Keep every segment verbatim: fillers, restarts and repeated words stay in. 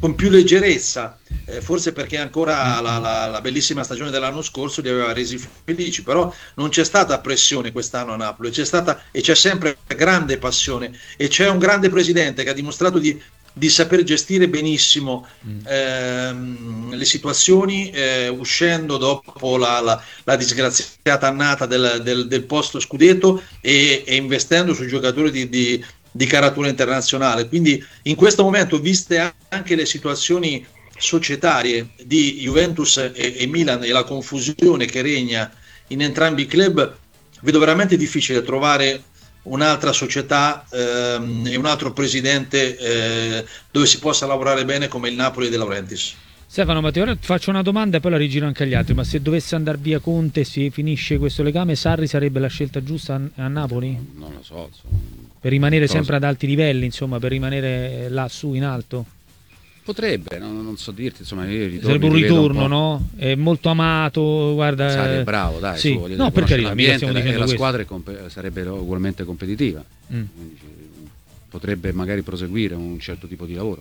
con più leggerezza, eh, forse perché ancora la, la, la bellissima stagione dell'anno scorso li aveva resi felici, però non c'è stata pressione quest'anno a Napoli, c'è stata e c'è sempre grande passione, e c'è un grande presidente che ha dimostrato di, di saper gestire benissimo ehm, le situazioni, eh, uscendo dopo la, la, la disgraziata annata del, del, del posto scudetto e, e investendo sui giocatori di, di di caratura internazionale. Quindi in questo momento, viste anche le situazioni societarie di Juventus e, e Milan e la confusione che regna in entrambi i club, vedo veramente difficile trovare un'altra società ehm, e un altro presidente eh, dove si possa lavorare bene come il Napoli De Laurentiis. Stefano, ma ti ora ti faccio una domanda e poi la rigiro anche agli altri, ma se dovesse andare via Conte, si finisce questo legame, Sarri sarebbe la scelta giusta a, a Napoli? Non lo so, insomma. Per rimanere Cosa? sempre ad alti livelli, insomma, per rimanere là su in alto? Potrebbe, no? Non so dirti, insomma, io ritorno, sarebbe un ritorno, un no? È molto amato, guarda. Sarri è bravo, dai, sì. su, voglio no, dire, per carità, mica stiamo e dicendo la questo. squadra è comp- sarebbe ugualmente competitiva. Mm. Quindi, potrebbe magari proseguire un certo tipo di lavoro.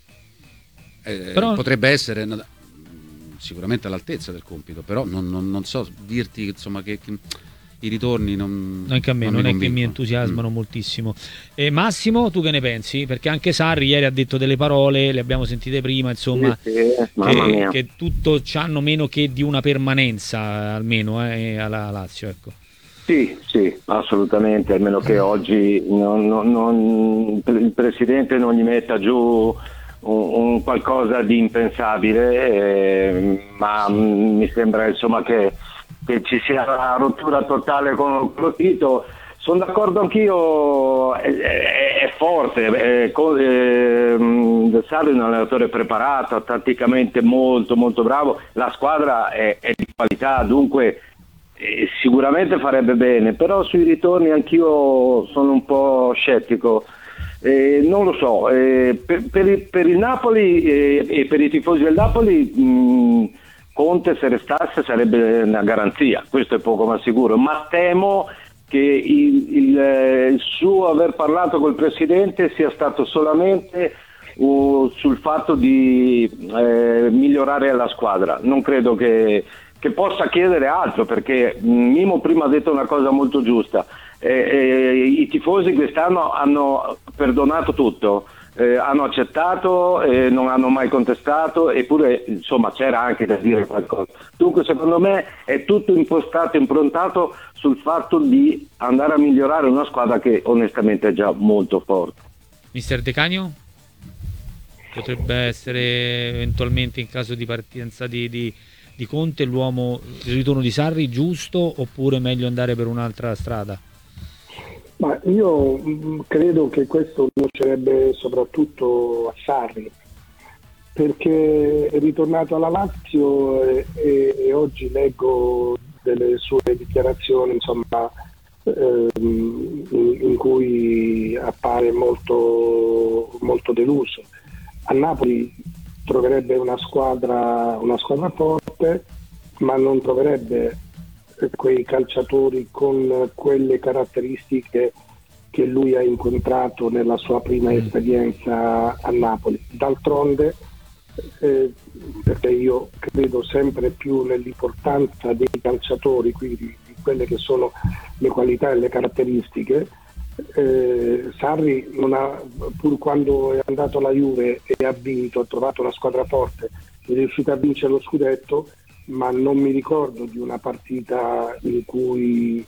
Eh, però... Potrebbe essere sicuramente all'altezza del compito, però non, non, non so dirti, insomma, che, che i ritorni non, anche a me non, non è mi che mi entusiasmano mm. moltissimo. E Massimo, tu che ne pensi? Perché anche Sarri ieri ha detto delle parole, le abbiamo sentite prima, insomma, sì, sì. Mamma che, mia. che tutto c'hanno meno che di una permanenza, almeno eh, alla Lazio, ecco. Sì, sì, assolutamente, almeno che oggi non, non, non, il presidente non gli metta giù un, un qualcosa di impensabile, eh, ma mi sembra insomma che, che ci sia una rottura totale con lo Tito. Sono d'accordo anch'io, è, è, è forte, è, è, Sarri è un allenatore preparato, tatticamente molto molto bravo, la squadra è, è di qualità, dunque eh, sicuramente farebbe bene, però sui ritorni anch'io sono un po' scettico. Eh, non lo so, eh, per, per, il, per il Napoli eh, e per i tifosi del Napoli mh, Conte se restasse sarebbe una garanzia, questo è poco ma sicuro, ma temo che il, il, il suo aver parlato col presidente sia stato solamente uh, sul fatto di eh, migliorare la squadra. Non credo che, che possa chiedere altro, perché Mimo prima ha detto una cosa molto giusta. Eh, eh, i tifosi quest'anno hanno perdonato tutto, eh, hanno accettato, eh, non hanno mai contestato, eppure insomma c'era anche da dire qualcosa. Dunque secondo me è tutto impostato, improntato sul fatto di andare a migliorare una squadra che onestamente è già molto forte. Mister De Canio? Potrebbe essere eventualmente, in caso di partenza di, di, di Conte, l'uomo, il ritorno di Sarri giusto, oppure meglio andare per un'altra strada? Ma io credo che questo nuocerebbe soprattutto a Sarri, perché è ritornato alla Lazio e, e, e oggi leggo delle sue dichiarazioni, insomma, ehm, in, in cui appare molto, molto deluso. A Napoli troverebbe una squadra, una squadra forte, ma non troverebbe quei calciatori con quelle caratteristiche che lui ha incontrato nella sua prima esperienza a Napoli. D'altronde, eh, perché io credo sempre più nell'importanza dei calciatori, quindi di quelle che sono le qualità e le caratteristiche, eh, Sarri non ha, pur quando è andato alla Juve e ha vinto, ha trovato una squadra forte, è riuscito a vincere lo scudetto, ma non mi ricordo di una partita in cui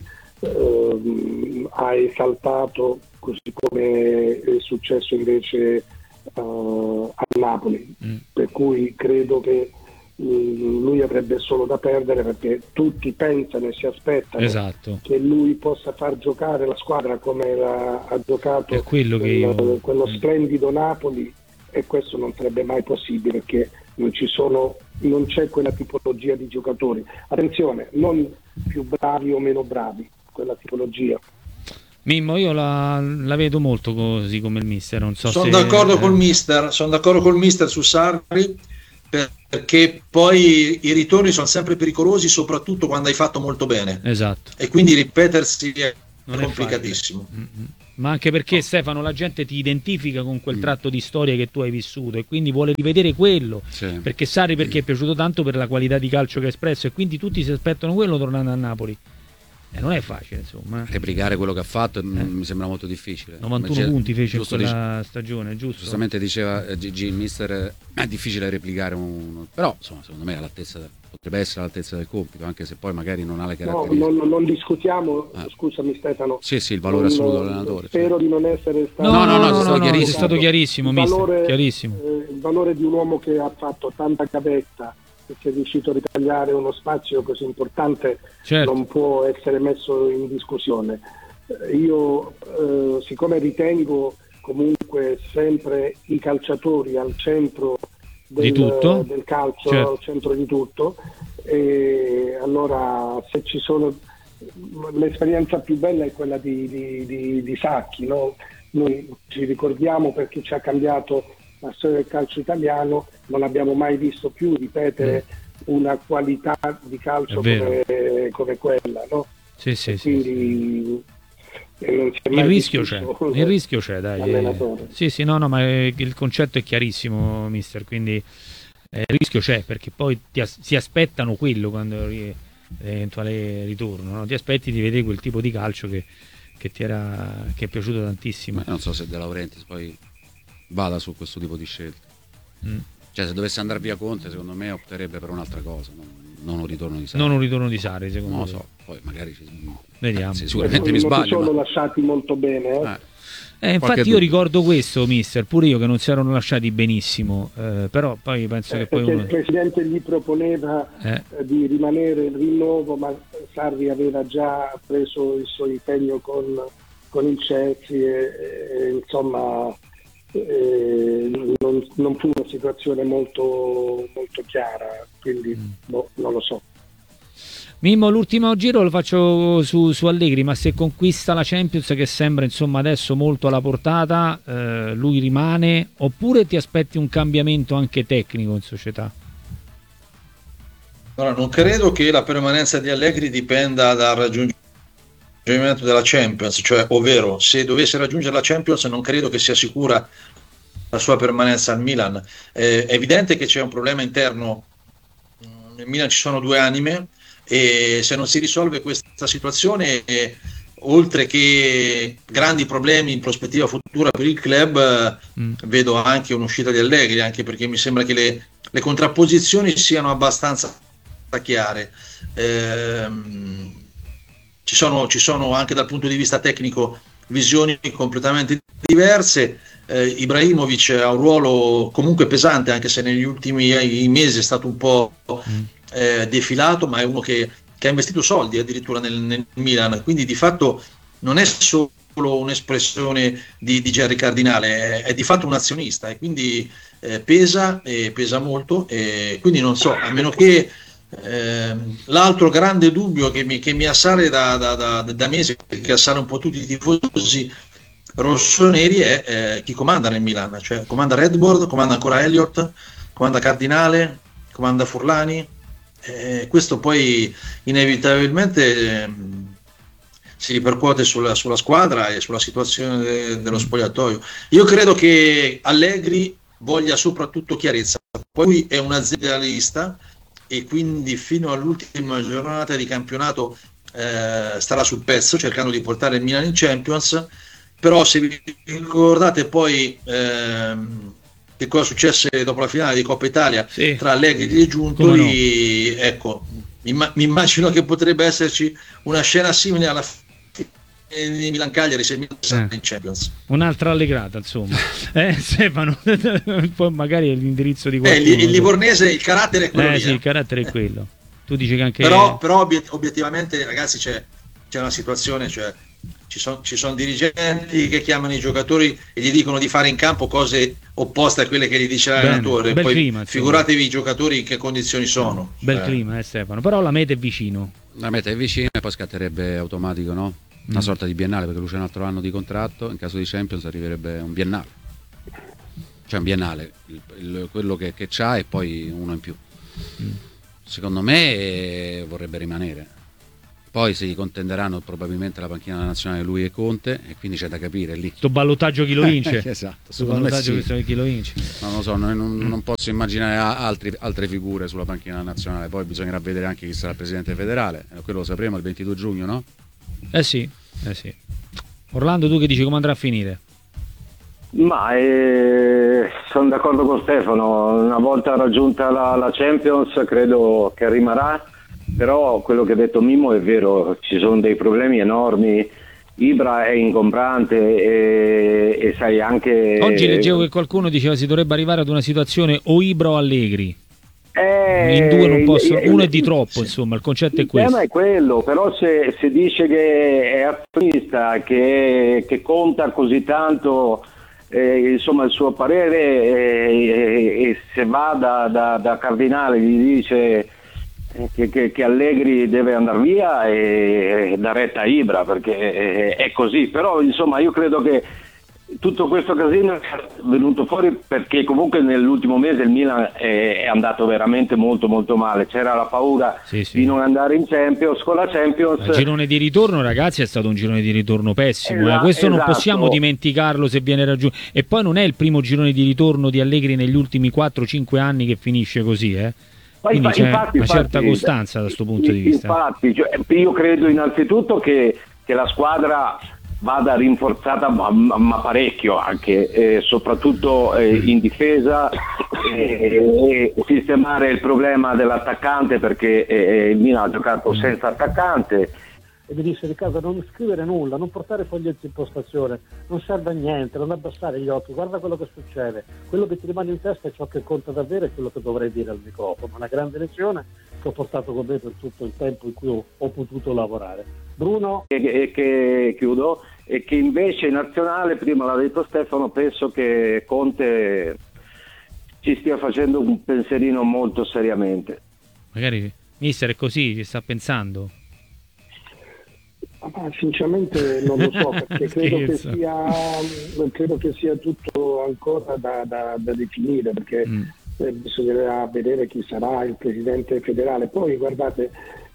ehm, ha esaltato, così come è successo invece uh, a Napoli, mm. per cui credo che um, lui avrebbe solo da perdere, perché tutti pensano e si aspettano esatto. che lui possa far giocare la squadra come la, ha giocato è quello, che quello, io... quello mm. splendido Napoli, e questo non sarebbe mai possibile, perché non ci sono, non c'è quella tipologia di giocatori. Attenzione, non più bravi o meno bravi, quella tipologia. Mimmo, io la, la vedo molto così come il mister, non so sono se... d'accordo eh. col mister, sono d'accordo col mister su Sarri, perché poi i ritorni sono sempre pericolosi, soprattutto quando hai fatto molto bene. Esatto. E quindi ripetersi è non complicatissimo. È ma anche perché, Stefano, la gente ti identifica con quel tratto di storia che tu hai vissuto e quindi vuole rivedere quello, sì. Perché Sarri perché è piaciuto tanto per la qualità di calcio che ha espresso e quindi tutti si aspettano quello tornando a Napoli. E non è facile, insomma. Replicare quello che ha fatto eh. mi sembra molto difficile. novantuno Come punti fece in quella dice, stagione, giusto? Giustamente diceva eh, Gigi, il mister, è difficile replicare un... però insomma, secondo me è all'altezza, potrebbe essere all'altezza del compito, anche se poi magari non ha le caratteristiche. No, non, non discutiamo, ah. scusami Stefano. Sì, sì, il valore non, assoluto dell'allenatore. Spero sì. di non essere stato... No, no, no, no, no, no, no, no è stato chiarissimo, il mister, valore, chiarissimo. Eh, il valore di un uomo che ha fatto tanta gavetta, che si è riuscito a ritagliare uno spazio così importante, certo. Non può essere messo in discussione. Io eh, siccome ritengo comunque sempre i calciatori al centro del, di tutto? del calcio, certo. Al centro di tutto, e allora se ci sono, l'esperienza più bella è quella di, di, di, di Sacchi, no? Noi ci ricordiamo perché ci ha cambiato la storia del calcio italiano, non abbiamo mai visto più ripetere mm. una qualità di calcio come, come quella, no? Sì, sì, quindi sì, sì. Non si è mai il rischio c'è, il rischio c'è, dai. Sì, sì, no, no, ma il concetto è chiarissimo, mister, quindi eh, il rischio c'è, perché poi ti as- si aspettano quello quando eventuale ritorno, no? Ti aspetti di vedere quel tipo di calcio che, che ti era che è piaciuto tantissimo. Ma non so se De Laurentiis poi vada su questo tipo di scelte. Mm. Cioè, se dovesse andare via Conte, secondo me opterebbe per un'altra cosa, non, non un ritorno di Sarri. Non un ritorno di Sarri, secondo me. Non lo so, poi magari ci... vediamo. Anzi, sicuramente mi sbaglio. Non si sono ma... lasciati molto bene, eh? eh. Eh, infatti io ricordo questo, mister, pure io, che non si erano lasciati benissimo, eh, però poi penso eh, che poi perché uno... il presidente gli proponeva eh. eh, di rimanere il rinnovo, ma Sarri aveva già preso il suo impegno con, con il Chelsea e, e insomma eh, non, non fu una situazione molto, molto chiara, quindi mm. boh, non lo so. Mimmo, l'ultimo giro lo faccio su, su Allegri, ma se conquista la Champions, che sembra insomma adesso molto alla portata, eh, lui rimane, oppure ti aspetti un cambiamento anche tecnico in società? Allora, non credo che la permanenza di Allegri dipenda dal raggiungimento della Champions, cioè, ovvero, se dovesse raggiungere la Champions non credo che sia sicura la sua permanenza al Milan. Eh, è evidente che c'è un problema interno, nel Milan ci sono due anime, e se non si risolve questa situazione, eh, oltre che grandi problemi in prospettiva futura per il club, mm. vedo anche un'uscita di Allegri, anche perché mi sembra che le, le contrapposizioni siano abbastanza chiare. Eh, ci sono, ci sono anche dal punto di vista tecnico visioni completamente diverse. eh, Ibrahimovic ha un ruolo comunque pesante, anche se negli ultimi mesi è stato un po' mm. Eh, defilato, ma è uno che, che ha investito soldi addirittura nel, nel Milan, quindi di fatto non è solo un'espressione di, di Gerry Cardinale, è, è di fatto un azionista, e quindi eh, pesa e pesa molto, e quindi non so, a meno che eh, l'altro grande dubbio che mi, che mi assale da, da, da, da mesi, che assale un po' tutti i tifosi rossoneri, è eh, chi comanda nel Milan, cioè comanda Redbird, comanda ancora Elliott, comanda Cardinale, comanda Furlani. Eh, questo poi inevitabilmente eh, si ripercuote sulla, sulla squadra e sulla situazione de, dello spogliatoio. Io credo che Allegri voglia soprattutto chiarezza, poi lui è un aziendalista e quindi fino all'ultima giornata di campionato eh, starà sul pezzo cercando di portare il Milan in Champions, però se vi ricordate poi ehm, che cosa successe dopo la finale di Coppa Italia, sì, tra Allegri e Giuntoli, no? Ecco, mi immagino che potrebbe esserci una scena simile alla fine di Milan Cagliari se Milan sarà in Champions. Un'altra allegrata, insomma. eh, Stefano, poi magari è l'indirizzo di qualcuno. Eh, il, il livornese, il carattere è quello eh, lì. Sì, il carattere è quello. Tu dici che anche... Però, però obiet- obiettivamente, ragazzi, c'è, c'è una situazione, cioè ci sono ci son dirigenti che chiamano i giocatori e gli dicono di fare in campo cose opposte a quelle che gli dice l'allenatore. Poi clima, figuratevi i giocatori in che condizioni sono. Bel eh. clima, eh, Stefano. Però la meta è vicino. La meta è vicina e poi scatterebbe automatico, no? Una mm. sorta di biennale, perché lui c'è un altro anno di contratto, in caso di Champions arriverebbe un biennale. Cioè un biennale, il, il, quello che, che c'ha e poi uno in più. Mm. Secondo me vorrebbe rimanere. Poi si contenderanno probabilmente la panchina nazionale lui e Conte, e quindi c'è da capire lì. Sto ballottaggio chi lo vince. Esatto, Sto ballottaggio sì. Chi lo vince. Non lo so, non, non posso immaginare altri, altre figure sulla panchina nazionale. Poi bisognerà vedere anche chi sarà il presidente federale, quello lo sapremo il ventidue giugno, no? Eh sì, eh sì. Orlando, tu che dici, come andrà a finire? Ma eh, sono d'accordo con Stefano, una volta raggiunta la, la Champions credo che rimarrà, però quello che ha detto Mimmo è vero, ci sono dei problemi enormi, Ibra è ingombrante e, e sai anche... Oggi leggevo che qualcuno diceva si dovrebbe arrivare ad una situazione o Ibra o Allegri. Eh, in due non possono, eh, uno è di troppo, insomma, il concetto è questo. Il tema è quello, però se, se dice che è azionista, che, che conta così tanto, eh, insomma il suo parere, eh, e se va da, da, da Cardinale gli dice che, che, che Allegri deve andare via e, e dà retta a Ibra, perché è, è così, però insomma io credo che tutto questo casino è venuto fuori perché comunque nell'ultimo mese il Milan è, è andato veramente molto molto male, c'era la paura sì, sì. di non andare in Champions. Con la Champions il girone di ritorno, ragazzi, è stato un girone di ritorno pessimo, Esa- eh. questo esatto. non possiamo dimenticarlo se viene raggiunto, e poi non è il primo girone di ritorno di Allegri negli ultimi quattro cinque anni che finisce così, eh. Quindi c'è infatti, una certa infatti, costanza da questo punto di vista. Infatti, cioè, io credo innanzitutto che, che la squadra vada rinforzata ma, ma parecchio anche, eh, soprattutto eh, in difesa, eh, e sistemare il problema dell'attaccante, perché eh, il Milan ha giocato senza attaccante. E mi disse: Riccardo, non scrivere nulla, non portare foglietti in postazione, non serve a niente, non abbassare gli occhi, guarda quello che succede, quello che ti rimane in testa è ciò che conta davvero, è quello che dovrei dire al microfono. Una grande lezione che ho portato con me per tutto il tempo in cui ho, ho potuto lavorare. Bruno? E, e che chiudo, e che invece in nazionale, prima l'ha detto Stefano, penso che Conte ci stia facendo un pensierino molto seriamente. Magari mister è così, ci sta pensando. Ma sinceramente non lo so, perché credo che sia credo che sia tutto ancora da, da, da definire, perché mm. eh, bisognerà vedere chi sarà il presidente federale. Poi guardate,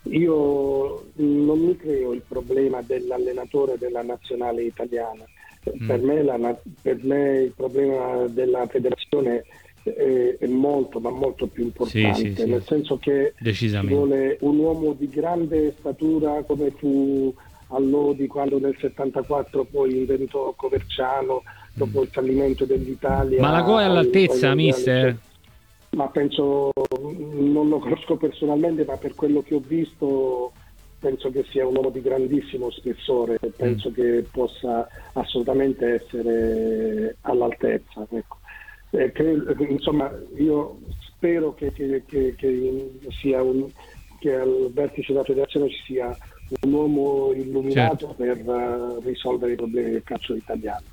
io non mi creo il problema dell'allenatore della nazionale italiana. Mm. Per me, la, per me il problema della federazione è, è molto ma molto più importante, sì, sì, nel sì. senso che ci vuole un uomo di grande statura come fu Allodi, quando nel settantaquattro poi inventò Coverciano dopo il fallimento dell'Italia. Ma la Goa è all'altezza, mister? Ma penso, non lo conosco personalmente, ma per quello che ho visto penso che sia un uomo di grandissimo spessore, penso mm. che possa assolutamente essere all'altezza, ecco. Eh, che, insomma, io spero che, che, che, che sia un, che al vertice della federazione ci sia un uomo illuminato, certo, per uh, risolvere i problemi del calcio italiano.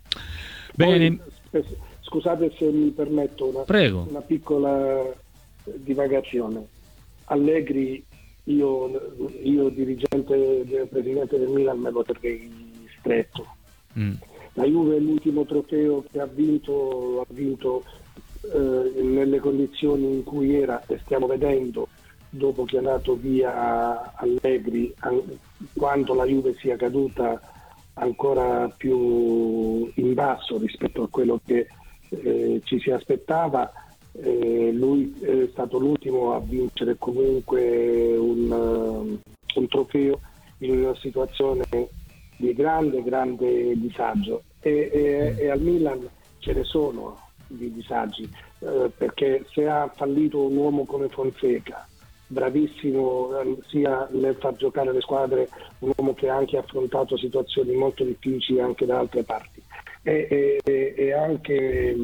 Bene. Poi, scusate se mi permetto una, Prego. una piccola divagazione. Allegri, io, io dirigente, presidente del Milan, me lo terrei stretto. Mm. La Juve, l'ultimo trofeo che ha vinto, ha vinto eh, nelle condizioni in cui era, e stiamo vedendo dopo che è andato via Allegri, quando la Juve sia caduta ancora più in basso rispetto a quello che eh, ci si aspettava. Eh, lui è stato l'ultimo a vincere comunque un, uh, un trofeo in una situazione di grande grande disagio, e, e, e al Milan ce ne sono di disagi, eh, perché se ha fallito un uomo come Fonseca, bravissimo sia nel far giocare le squadre, un uomo che ha anche affrontato situazioni molto difficili anche da altre parti, e, e, e anche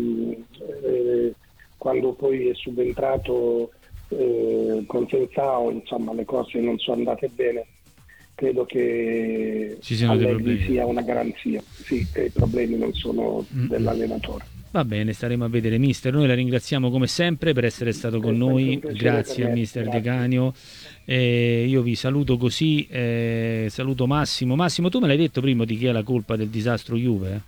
eh, quando poi è subentrato eh, con Sensao, insomma le cose non sono andate bene. Credo che Allegri sia una garanzia, sì, che i problemi non sono mm. dell'allenatore. Va bene, staremo a vedere, mister. Noi la ringraziamo come sempre per essere stato con noi, grazie a mister De Canio. Eh, io vi saluto così, eh, saluto Massimo. Massimo, tu me l'hai detto prima di chi è la colpa del disastro Juve?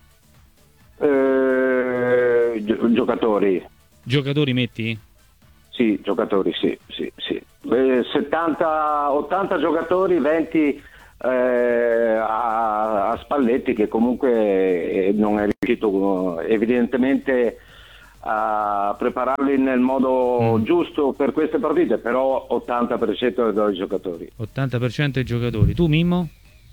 Eh, gi- giocatori. Giocatori metti? Sì, giocatori, sì, sì, sì. Eh, settanta, ottanta giocatori, venti eh, a, a Spalletti, che comunque non è riuscito evidentemente a prepararli nel modo mm. giusto per queste partite, però ottanta per cento dei giocatori. ottanta per cento dei giocatori. Tu, Mimmo?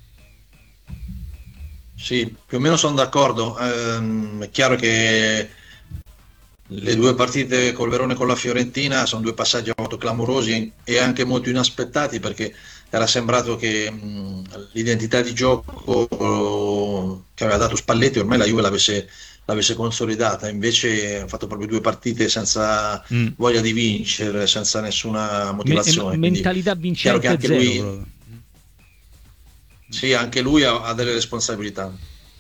Sì, più o meno sono d'accordo. Ehm, è chiaro che le due partite col Verona e con la Fiorentina sono due passaggi molto clamorosi e anche molto inaspettati, perché era sembrato che mh, l'identità di gioco che aveva dato Spalletti ormai la Juve l'avesse, l'avesse consolidata, invece ha fatto proprio due partite senza mm. voglia di vincere, senza nessuna motivazione. Me- mentalità vincente anche zero. Lui, sì, anche lui ha, ha delle responsabilità.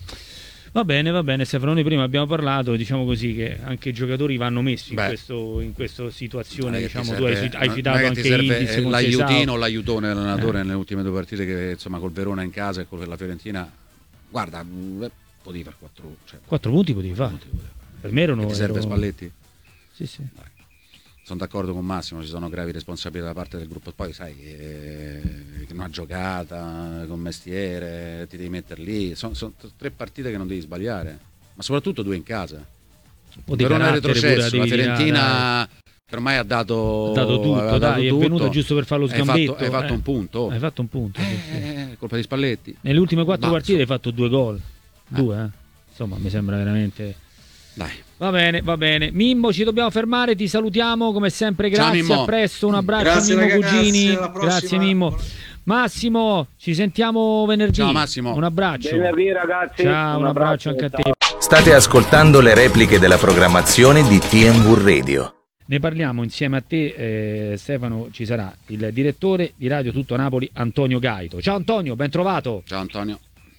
Va bene, va bene Stefano, noi prima abbiamo parlato, diciamo così, che anche i giocatori vanno messi Beh, in, questo, in questa situazione, diciamo, serve, tu hai, hai citato anche Ildiz, l'aiutino o l'aiutone dell'allenatore eh. nelle ultime due partite, che insomma col Verona in casa e con la Fiorentina, guarda, potevi fare quattro, cioè, quattro punti potevi fare. Per me erano... E ti serve ero... Spalletti? Sì, sì. Dai. Sono d'accordo con Massimo, ci sono gravi responsabilità da parte del gruppo, poi sai, eh, una giocata con mestiere, ti devi mettere lì, sono, sono tre partite che non devi sbagliare, ma soprattutto due in casa. Verona è retrocesso, la Fiorentina che ormai ha dato, ha dato tutto, dato dai, tutto. È venuto giusto per fare lo sgambetto. Hai fatto, hai fatto eh. un punto. Hai fatto un punto. Eh, sì, sì. Colpa di Spalletti. Nelle ultime quattro Bazzo. partite hai fatto due gol. Due, eh. Insomma, mi sembra veramente... Dai. Va bene, va bene. Mimmo, ci dobbiamo fermare, ti salutiamo come sempre, grazie, Ciao, a presto, un abbraccio. Grazie, Mimmo ragazzi, Cugini. grazie Mimmo. Massimo, ci sentiamo venerdì. Ciao Massimo. Un abbraccio. Venerdì ragazzi. Ciao, un, un abbraccio, abbraccio anche a te. State ascoltando le repliche della programmazione di T M V Radio. Ne parliamo insieme a te, eh, Stefano. Ci sarà il direttore di Radio Tutto Napoli, Antonio Gaito. Ciao Antonio, ben trovato. Ciao Antonio.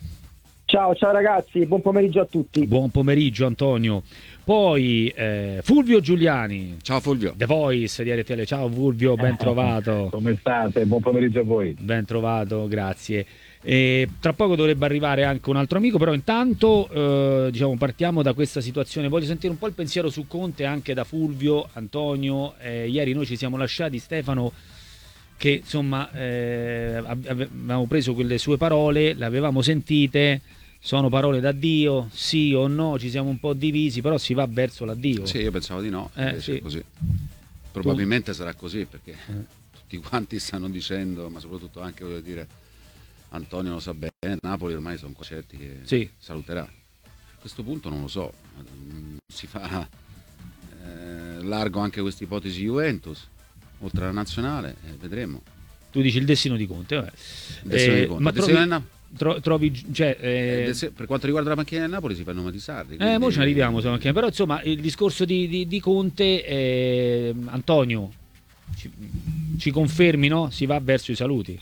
Ciao, ciao ragazzi, buon pomeriggio a tutti. Buon pomeriggio Antonio. Poi eh, Fulvio Giuliani. Ciao Fulvio. The Voice di R T L. Ciao Fulvio, ben trovato. Come state? Buon pomeriggio a voi. Ben trovato, grazie. E tra poco dovrebbe arrivare anche un altro amico, però intanto eh, diciamo partiamo da questa situazione. Voglio sentire un po' il pensiero su Conte anche da Fulvio, Antonio. Eh, ieri noi ci siamo lasciati, Stefano, che insomma eh, avevamo preso quelle sue parole, le avevamo sentite, sono parole d'addio, sì o no, ci siamo un po' divisi, però si va verso l'addio. Sì, io pensavo di no, eh, sì. Sì. Così. Probabilmente tu... sarà così, perché eh. tutti quanti stanno dicendo, ma soprattutto anche, voglio dire, Antonio lo sa bene, Napoli ormai sono certi che sì. saluterà. A questo punto non lo so, si fa eh, largo anche questa ipotesi Juventus, oltre alla nazionale, eh, vedremo. Tu dici il destino di Conte, vabbè. Il destino eh, di Conte. Ma il destino trovi, del Napoli. Tro, trovi, cioè, eh... Eh, per quanto riguarda la panchina del Napoli si fa il nome di Sarri. Quindi... Eh, mo ci arriviamo, però insomma il discorso di, di, di Conte, eh, Antonio, ci, ci confermi, no? Si va verso i saluti.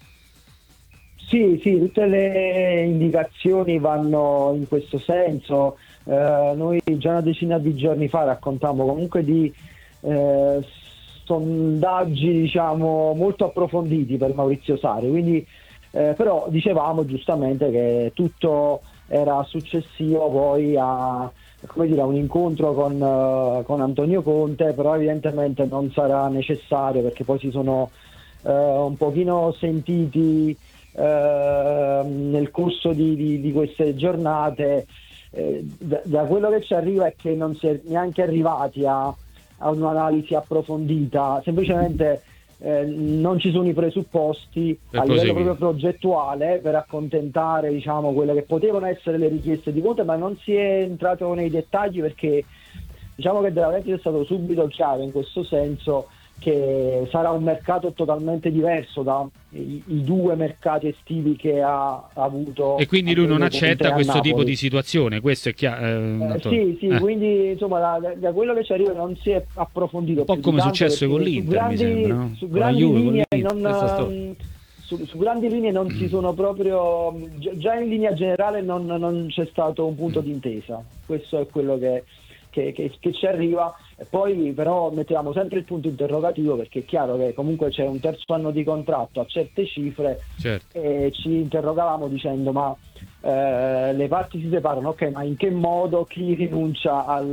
Sì, sì, tutte le indicazioni vanno in questo senso. Eh, noi già una decina di giorni fa raccontammo comunque di eh, sondaggi, diciamo, molto approfonditi per Maurizio Sarri, quindi eh, però dicevamo giustamente che tutto era successivo poi a, come dire, a un incontro con, uh, con Antonio Conte, però evidentemente non sarà necessario, perché poi si sono uh, un pochino sentiti Uh, nel corso di, di, di queste giornate. Eh, da, da quello che ci arriva è che non si è neanche arrivati a, a un'analisi approfondita, semplicemente eh, non ci sono i presupposti per a livello proseguire. proprio progettuale per accontentare, diciamo, quelle che potevano essere le richieste di Conte, ma non si è entrato nei dettagli, perché diciamo che veramente è stato subito chiaro in questo senso che sarà un mercato totalmente diverso dai i due mercati estivi che ha avuto. E quindi lui non accetta questo tipo di situazione, questo è chiaro. Eh, sì, sì, eh. quindi insomma da, da quello che ci arriva non si è approfondito. Un po' come è successo con l'Inter, su grandi, mi sembra, no? Su grandi Juve, linee l'Inter, non, su, su grandi linee non ci sono proprio, già in linea generale non, non c'è stato un punto d'intesa. Questo è quello che, che, che, che ci arriva. E poi però mettiamo sempre il punto interrogativo, perché è chiaro che comunque c'è un terzo anno di contratto a certe cifre, certo. E ci interrogavamo dicendo ma eh, le parti si separano, ok, ma in che modo chi rinuncia al,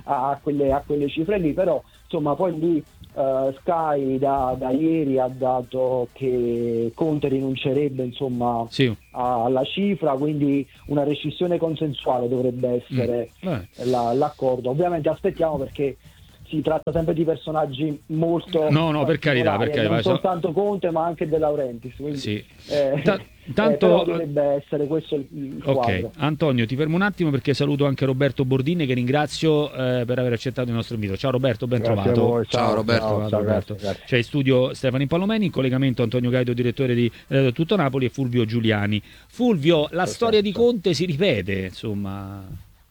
a quelle, a quelle cifre lì, però insomma poi lì uh, Sky da, da ieri ha dato che Conte rinuncerebbe insomma sì. alla cifra, quindi una rescissione consensuale dovrebbe essere mm. la, l'accordo. Ovviamente aspettiamo, perché si tratta sempre di personaggi molto no no per carità, per carità, non soltanto Conte ma anche De Laurentiis, quindi, sì. eh, Ta- tanto eh, però dovrebbe essere questo il, il ok quadro. Antonio, ti fermo un attimo perché saluto anche Roberto Bordini, che ringrazio eh, per aver accettato il nostro invito. Ciao Roberto, ben Grazie trovato. a voi. Ciao, ciao Roberto, ciao, ciao, ciao, Roberto. grazie, grazie. C'è in studio Stefano Impallomeni, in collegamento Antonio Gaido, direttore di eh, Tutto Napoli, e Fulvio Giuliani. Fulvio, la Perfetto. storia di Conte si ripete, insomma.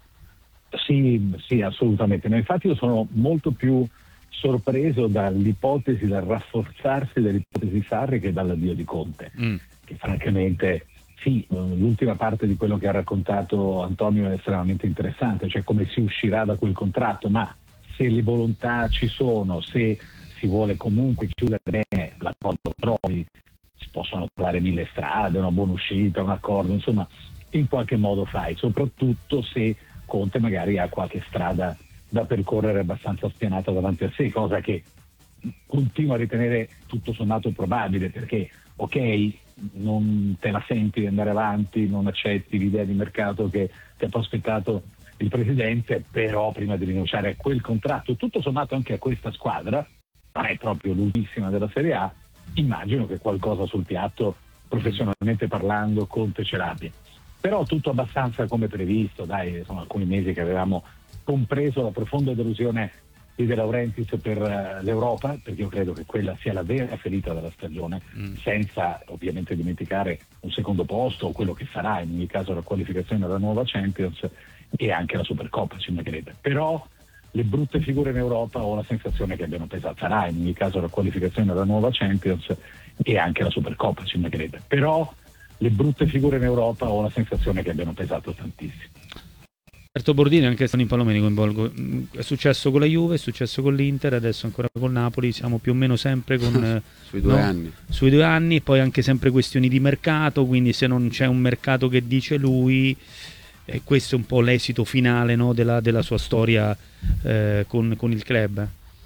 Sì, sì, assolutamente. No, infatti io sono molto più sorpreso dall'ipotesi, dal rafforzarsi dell'ipotesi Sarri che dall'addio di Conte, Mm. che francamente sì, l'ultima parte di quello che ha raccontato Antonio è estremamente interessante, cioè come si uscirà da quel contratto, ma se le volontà ci sono, se si vuole comunque chiudere bene l'accordo Prodi, si possono trovare mille strade, una buona uscita, un accordo, insomma in qualche modo fai, soprattutto se Conte magari ha qualche strada da percorrere abbastanza spianata davanti a sé, cosa che continuo a ritenere tutto sommato probabile, perché ok, non te la senti di andare avanti, non accetti l'idea di mercato che ti ha prospettato il presidente, però prima di rinunciare a quel contratto, tutto sommato anche a questa squadra, non è proprio l'ultimissima della Serie A, immagino che qualcosa sul piatto, professionalmente parlando, Conte ce l'abbia. Però tutto abbastanza come previsto, dai, sono alcuni mesi che avevamo compreso la profonda delusione di De Laurentiis per uh, l'Europa, perché io credo che quella sia la vera ferita della stagione, mm. senza ovviamente dimenticare un secondo posto o quello che sarà in ogni caso la qualificazione alla nuova Champions e anche la Supercoppa, ci mancherebbe. Però le brutte figure in Europa ho la sensazione che abbiano pesato, sarà in ogni caso la qualificazione alla nuova Champions e anche la Supercoppa, ci mancherebbe. Però le brutte figure in Europa ho la sensazione che abbiano pesato tantissimo. Roberto Bordini, anche Stefano Impallomeni coinvolgo. È successo con la Juve, è successo con l'Inter, adesso ancora col Napoli, siamo più o meno sempre con sui due no? anni sui due anni, poi anche sempre questioni di mercato, quindi se non c'è un mercato che dice lui, eh, questo è un po' l'esito finale, no, della, della sua storia eh, con, con il club.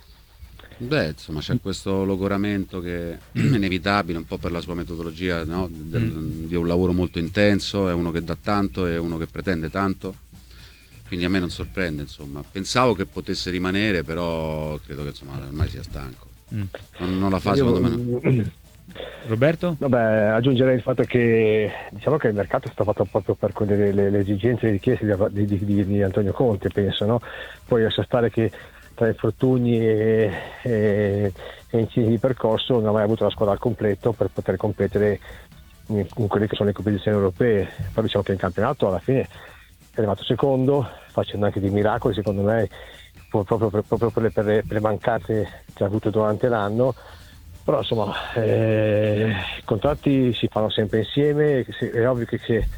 Beh, insomma, c'è questo logoramento che è inevitabile, un po' per la sua metodologia, no? Del, mm. di un lavoro molto intenso, è uno che dà tanto, è uno che pretende tanto, quindi a me non sorprende, insomma. Pensavo che potesse rimanere, però credo che insomma ormai sia stanco. Mm. Non, non la fa, Io, secondo me no. Roberto? Vabbè, aggiungerei il fatto che diciamo che il mercato è stato fatto proprio per le, le, le esigenze e le richieste di, di, di, di Antonio Conte, penso, no? Poi lascia stare che tra infortuni e, e, e incidenti di percorso non ha mai avuto la squadra al completo per poter competere in, in quelle che sono le competizioni europee. Poi diciamo che in campionato alla fine è arrivato secondo, facendo anche dei miracoli secondo me, proprio per, proprio per, le, per, le, per le mancanze che ha avuto durante l'anno. Però insomma eh, i contratti si fanno sempre insieme, è ovvio che se,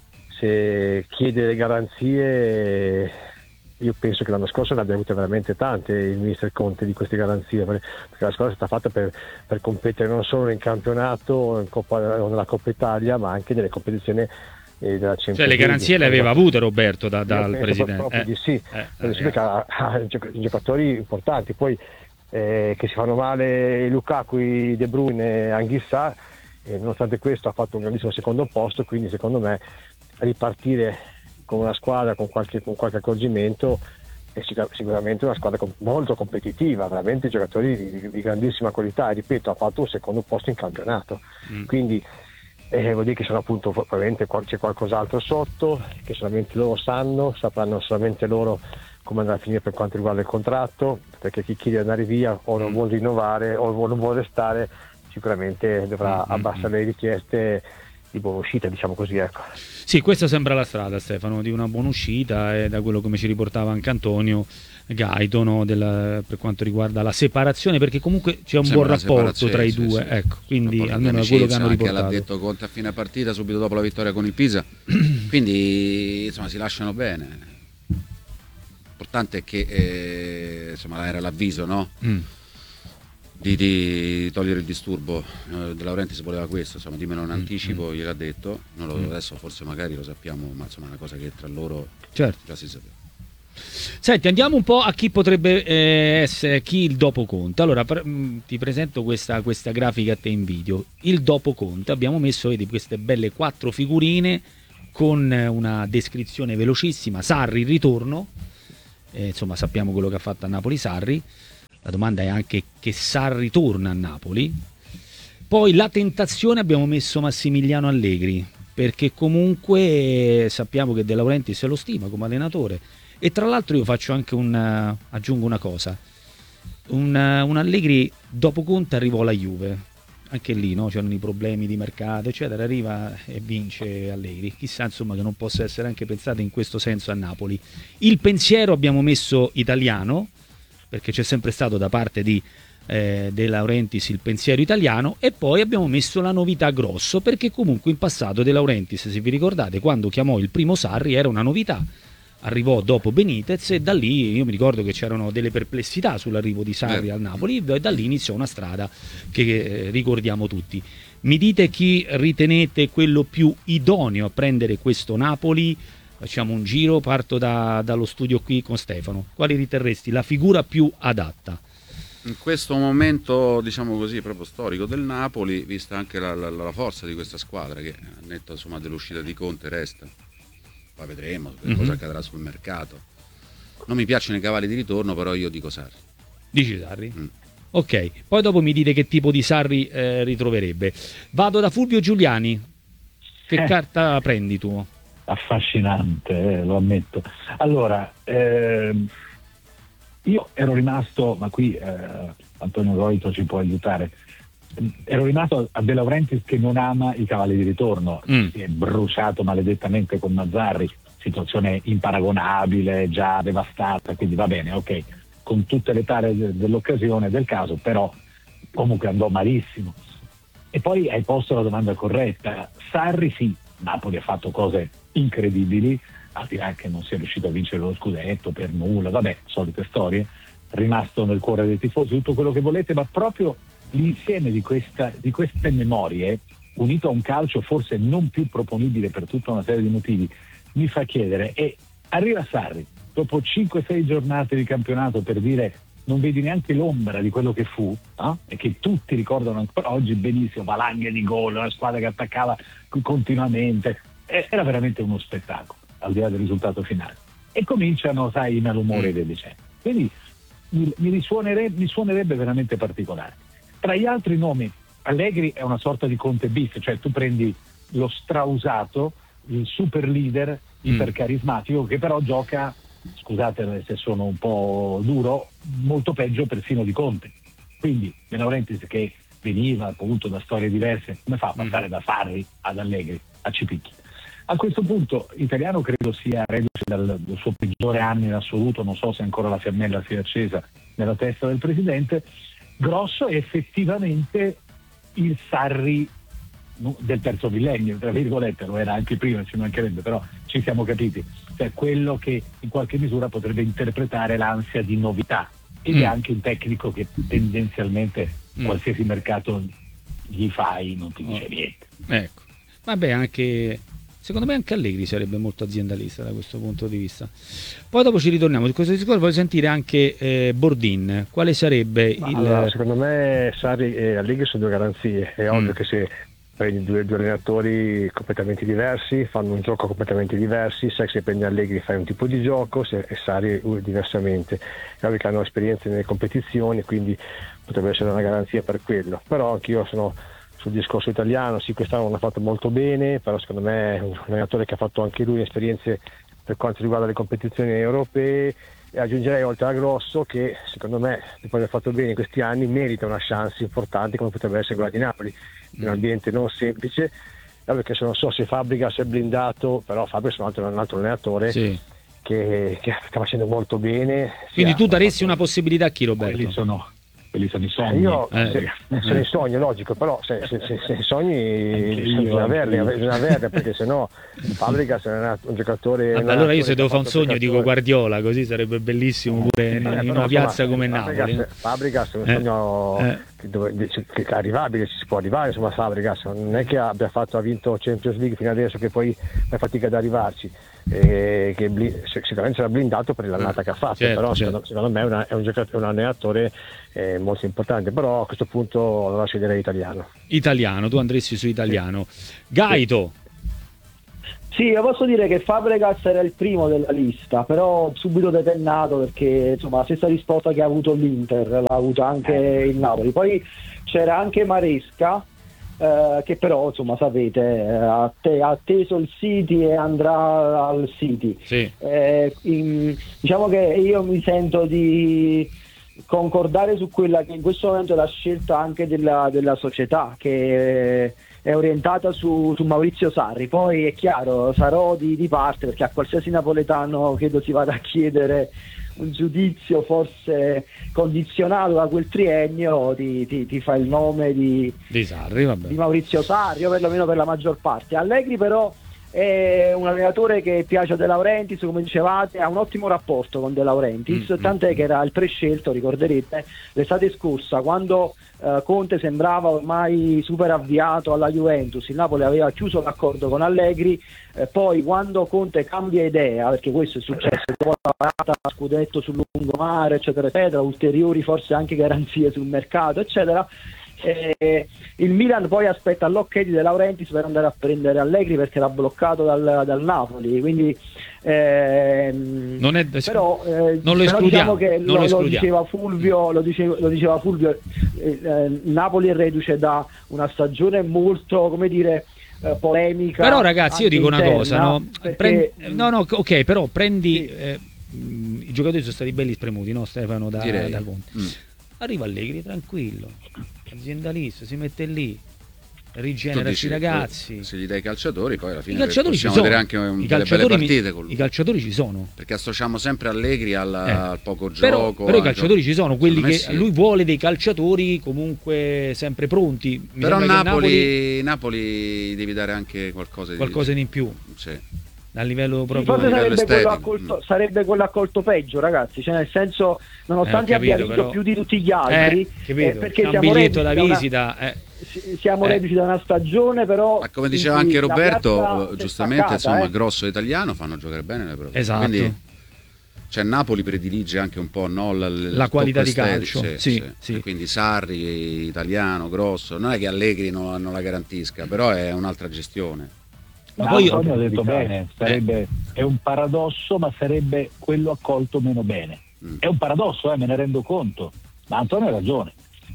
se chiede le garanzie, io penso che l'anno scorso ne abbia avute veramente tante il mister Conte di queste garanzie, perché la squadra è stata fatta per, per competere non solo in campionato o, in Coppa, o nella Coppa Italia, ma anche nelle competizioni eh, della Champions League. Cioè le garanzie le aveva avute Roberto da, dal io presidente? Proprio Eh. di sì, eh, perché eh, ha, ha giocatori importanti, poi eh, che si fanno male Lukaku, De Bruyne, Anghissà, e nonostante questo ha fatto un grandissimo secondo posto, quindi secondo me ripartire con una squadra con qualche, con qualche accorgimento è sicuramente una squadra molto competitiva, veramente giocatori di, di, di grandissima qualità, e ripeto, ha fatto un secondo posto in campionato, mm. quindi eh, vuol dire che sono appunto probabilmente c'è qualcos'altro sotto che solamente loro sanno, sapranno solamente loro come andrà a finire per quanto riguarda il contratto, perché chi chiede di andare via o non vuole rinnovare o non vuole restare sicuramente dovrà mm-hmm. abbassare le richieste di buona uscita, diciamo così, ecco. Sì, questa sembra la strada, Stefano, di una buona uscita, e da quello come ci riportava anche Antonio Gaido, no, del, per quanto riguarda la separazione, perché comunque c'è un sembra buon rapporto tra i sì, due, sì. ecco, quindi almeno da quello che hanno riportato. L'ha detto Conte a fine partita, subito dopo la vittoria con il Pisa, quindi insomma si lasciano bene. L'importante è che eh, insomma era l'avviso, no? Mm. Di, di togliere il disturbo. eh, De Laurentiis voleva questo, insomma, dimmelo in anticipo, mm. gliel'ha detto, non lo, mm. adesso forse magari lo sappiamo, ma insomma è una cosa che tra loro certo. già si sapeva. Senti, andiamo un po' a chi potrebbe eh, essere chi il dopo Conte. Allora, per, mh, ti presento questa, questa grafica a te in video. Il dopo Conte, abbiamo messo, vedi, queste belle quattro figurine con una descrizione velocissima. Sarri, il ritorno, eh, insomma sappiamo quello che ha fatto a Napoli Sarri. La domanda è anche che Sarri torna a Napoli. Poi la tentazione, abbiamo messo Massimiliano Allegri, perché comunque eh, sappiamo che De Laurentiis lo stima come allenatore. E tra l'altro io faccio anche un uh, aggiungo una cosa, un, uh, un Allegri dopo Conte arrivò alla Juve, anche lì no? C'erano i problemi di mercato eccetera, arriva e vince Allegri, chissà insomma che non possa essere anche pensato in questo senso a Napoli. Il pensiero abbiamo messo italiano, perché c'è sempre stato da parte di eh, De Laurentiis il pensiero italiano, e poi abbiamo messo la novità grosso, perché comunque in passato De Laurentiis, se vi ricordate, quando chiamò il primo Sarri era una novità. Arrivò dopo Benitez e da lì io mi ricordo che c'erano delle perplessità sull'arrivo di Sarri al Napoli, e da lì iniziò una strada che eh, ricordiamo tutti. Mi dite chi ritenete quello più idoneo a prendere questo Napoli? Facciamo un giro, parto da, dallo studio qui con Stefano. Quali riterresti la figura più adatta? In questo momento, diciamo così, proprio storico del Napoli, vista anche la, la, la forza di questa squadra, che a netto insomma dell'uscita di Conte resta. Poi vedremo che cosa mm-hmm. accadrà sul mercato. Non mi piacciono i cavalli di ritorno, però io dico Sarri. Dici Sarri? Mm. Ok, poi dopo mi dite che tipo di Sarri eh, ritroverebbe. Vado da Fulvio Giuliani. Che eh. carta prendi tu? Affascinante, eh, lo ammetto. Allora, ehm, io ero rimasto, ma qui eh, Antonio Roito ci può aiutare, ero rimasto a De Laurentiis che non ama i cavalli di ritorno, mm. si è bruciato maledettamente con Mazzarri, situazione imparagonabile, già devastata, quindi va bene, ok, con tutte le tare dell'occasione, del caso, però comunque andò malissimo. E poi hai posto la domanda corretta. Sarri sì, Napoli ha fatto cose incredibili, al di là che non sia riuscito a vincere lo scudetto per nulla, vabbè, solite storie, rimasto nel cuore dei tifosi, tutto quello che volete, ma proprio l'insieme di, questa, di queste memorie, unito a un calcio forse non più proponibile per tutta una serie di motivi, mi fa chiedere, e arriva Sarri dopo cinque sei giornate di campionato, per dire non vedi neanche l'ombra di quello che fu, no? E che tutti ricordano ancora oggi benissimo, valanghe di gol, una squadra che attaccava continuamente, era veramente uno spettacolo al di là del risultato finale, e cominciano, sai, i malumori del decennio, quindi mi, mi, risuonerebbe, mi suonerebbe veramente particolare. Tra gli altri nomi, Allegri è una sorta di Conte bis, cioè tu prendi lo strausato, il super leader ipercarismatico, che però gioca, scusate se sono un po' duro, molto peggio persino di Conte. Quindi De Laurentiis, che veniva appunto da storie diverse, come fa a passare da Sarri ad Allegri, a Cipicchi? A questo punto italiano credo sia reduce dal, dal suo peggiore anno in assoluto, non so se ancora la fiammella sia accesa nella testa del presidente. Grosso è effettivamente il Sarri del terzo millennio, tra virgolette, lo era anche prima, ci mancherebbe, però ci siamo capiti, cioè quello che in qualche misura potrebbe interpretare l'ansia di novità, ed mm. è anche un tecnico che tendenzialmente mm. qualsiasi mercato gli fai non ti dice oh. niente. Ecco, vabbè, anche secondo me anche Allegri sarebbe molto aziendalista da questo punto di vista. Poi dopo ci ritorniamo di questo discorso, voglio sentire anche eh, Bordin, quale sarebbe il... Allora, secondo me Sarri e Allegri sono due garanzie, è ovvio mm. che se prendi due, due allenatori completamente diversi, fanno un gioco completamente diversi, sai che se prendi Allegri fai un tipo di gioco, se e Sarri uh, diversamente, è ovvio che hanno esperienze nelle competizioni, quindi potrebbe essere una garanzia per quello, però anch'io sono sul discorso italiano, sì, quest'anno non ha fatto molto bene, però secondo me è un allenatore che ha fatto anche lui esperienze per quanto riguarda le competizioni europee, e aggiungerei oltre a Grosso che secondo me, dopo aver fatto bene in questi anni, merita una chance importante come potrebbe essere quella di Napoli, in un ambiente non semplice, perché se non so se Fabregas è blindato, però Fabregas è un altro, un altro allenatore sì. che, che sta facendo molto bene. Quindi tu daresti una possibilità a chi, Roberto? Quelli sono, quelli sono i sogni. Io, eh. se, se ne sogno, logico, però se, se, se, se sogni bisogna averli, bisogna averli, perché sennò Fabregas è un, un giocatore. Vabbè, allora io se devo fare un sogno dico Guardiola, così sarebbe bellissimo pure eh, in, in una piazza come Napoli. Fabregas, Fabregas è un sogno eh. che, dove, che è arrivabile, ci si può arrivare, insomma Fabregas non è che abbia fatto, ha vinto Champions League fino adesso che poi fa fatica ad arrivarci. eh, che bli- sicuramente sarà blindato per l'annata che ha fatto, certo, però certo. secondo, secondo me è, una, è un giocatore, un allenatore eh, molto importante, però a questo punto lo sceglierei italiano. Italiano, tu andresti su italiano. Gaito. Sì, io posso dire che Fabregas era il primo della lista, però subito detennato perché insomma la stessa risposta che ha avuto l'Inter l'ha avuta anche il Napoli. Poi c'era anche Maresca, eh, che però insomma sapete ha att- ha atteso il City e andrà al City. Sì. Eh, in- diciamo che io mi sento di concordare su quella che in questo momento è la scelta anche della, della società, che è orientata su, su Maurizio Sarri. Poi è chiaro, sarò di, di parte, perché a qualsiasi napoletano credo si vada a chiedere un giudizio forse condizionato da quel triennio, ti, ti, ti fa il nome di, Di Sarri, vabbè. di Maurizio Sarri, o perlomeno per la maggior parte. Allegri però è un allenatore che piace a De Laurentiis, come dicevate, ha un ottimo rapporto con De Laurentiis, Mm, tant'è che era il prescelto, ricorderete, l'estate scorsa, quando eh, Conte sembrava ormai super avviato alla Juventus, il Napoli aveva chiuso l'accordo con Allegri, eh, poi quando Conte cambia idea, perché questo è successo dopo la parata scudetto sul lungomare, eccetera, eccetera, ulteriori forse anche garanzie sul mercato, eccetera, Eh, il Milan poi aspetta l'ok di De Laurentiis per andare a prendere Allegri perché era bloccato dal, dal Napoli, quindi ehm, Non è, però, eh, non lo però escludiamo, diciamo che non lo, lo lo escludiamo. diceva Fulvio, lo diceva, lo diceva Fulvio eh, eh, Napoli è reduce da una stagione molto, come dire, eh, polemica. Però ragazzi, io anche dico una interna, cosa, no? perché- Prendi- no, no, ok, però prendi Sì. eh, mh, i giocatori sono stati belli spremuti, no, Stefano da, Direi. da Conte. Mm. Arriva Allegri tranquillo, aziendalista, si mette lì, Tu rigenera dici, i ragazzi. eh, se gli dai i calciatori, poi alla I fine calciatori ci possiamo sono, vedere anche un, I delle belle calciatori, mi- partite con lui. i calciatori ci sono. Perché associamo sempre Allegri alla- Eh. al poco Però, gioco. però i al calciatori gioco. ci sono, quelli Secondo che me sì. lui vuole dei calciatori comunque sempre pronti. Mi Però sembra che Napoli, Napoli devi dare anche qualcosa di qualcosa in più Sì. a livello Sì, proprio forse livello sarebbe quello, estetico. accolto, sarebbe quello accolto peggio, ragazzi, cioè nel senso, nonostante Eh, ho capito, abbia vinto però- più di tutti gli altri, eh, capito, eh, perché c'è un siamo biglietto da reduci una- visita eh. si- siamo Eh. reduci da una stagione, però Ma come in diceva cui anche la Roberto, piazza si è giustamente, staccata, insomma, eh. grosso italiano fanno giocare bene le prove. Esatto. Quindi, cioè, Napoli predilige anche un po', no, la, La qualità di calcio, sì, sì, sì. sì. E quindi Sarri, italiano, grosso, non è che Allegri non, non la garantisca, però è un'altra gestione. Ma Ma poi io- Antonio ha detto bene, sarebbe, è un paradosso, ma sarebbe quello accolto meno bene. Mm. È un paradosso, eh, me ne rendo conto, ma Antonio ha ragione,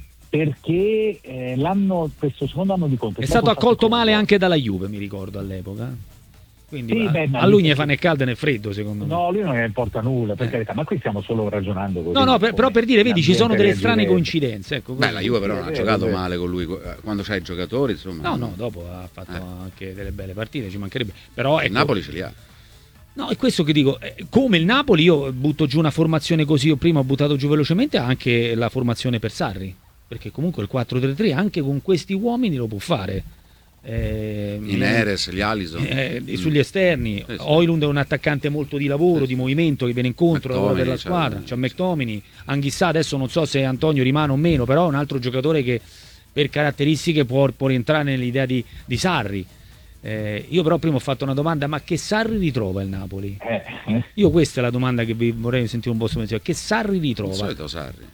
perché eh, l'anno, questo secondo anno di Conte È dopo stato ha fatto accolto cose male buone. anche dalla Juve, mi ricordo all'epoca. Quindi Sì, a, beh, ma a lui lui- ne fa né caldo né freddo, secondo me. No, lui non ne importa nulla, per Eh. carità, ma qui stiamo solo ragionando così. No, no, per- però per dire, vedi, ci sono delle strane coincidenze. coincidenze. Ecco, Beh, la Juve però non ha È vero, giocato è vero. male con lui, eh, quando c'hai i giocatori, insomma. No, no, dopo ha fatto Eh. anche delle belle partite, ci mancherebbe. Però Il ecco, Napoli ce li ha. no, è questo che dico, eh, come il Napoli io butto giù una formazione così, io prima ho buttato giù velocemente anche la formazione per Sarri, perché comunque il quattro tre tre anche con questi uomini lo può fare. Eh, I Neres, gli Alisson. eh, Mm. sugli esterni, Sì, sì. Højlund è un attaccante molto di lavoro, Sì, di sì. movimento, che viene incontro lavora per la McTominay, squadra, c'è- c'è McTominay, Anghissà adesso non so se Antonio rimane o meno, però è un altro giocatore che per caratteristiche può, può rientrare nell'idea di, di Sarri. Eh, io però prima ho fatto una domanda, ma che Sarri ritrova il Napoli? Eh, eh. Io questa è la domanda che vi vorrei sentire un po' su pensiero, che Sarri Il ritrova? solito Sarri.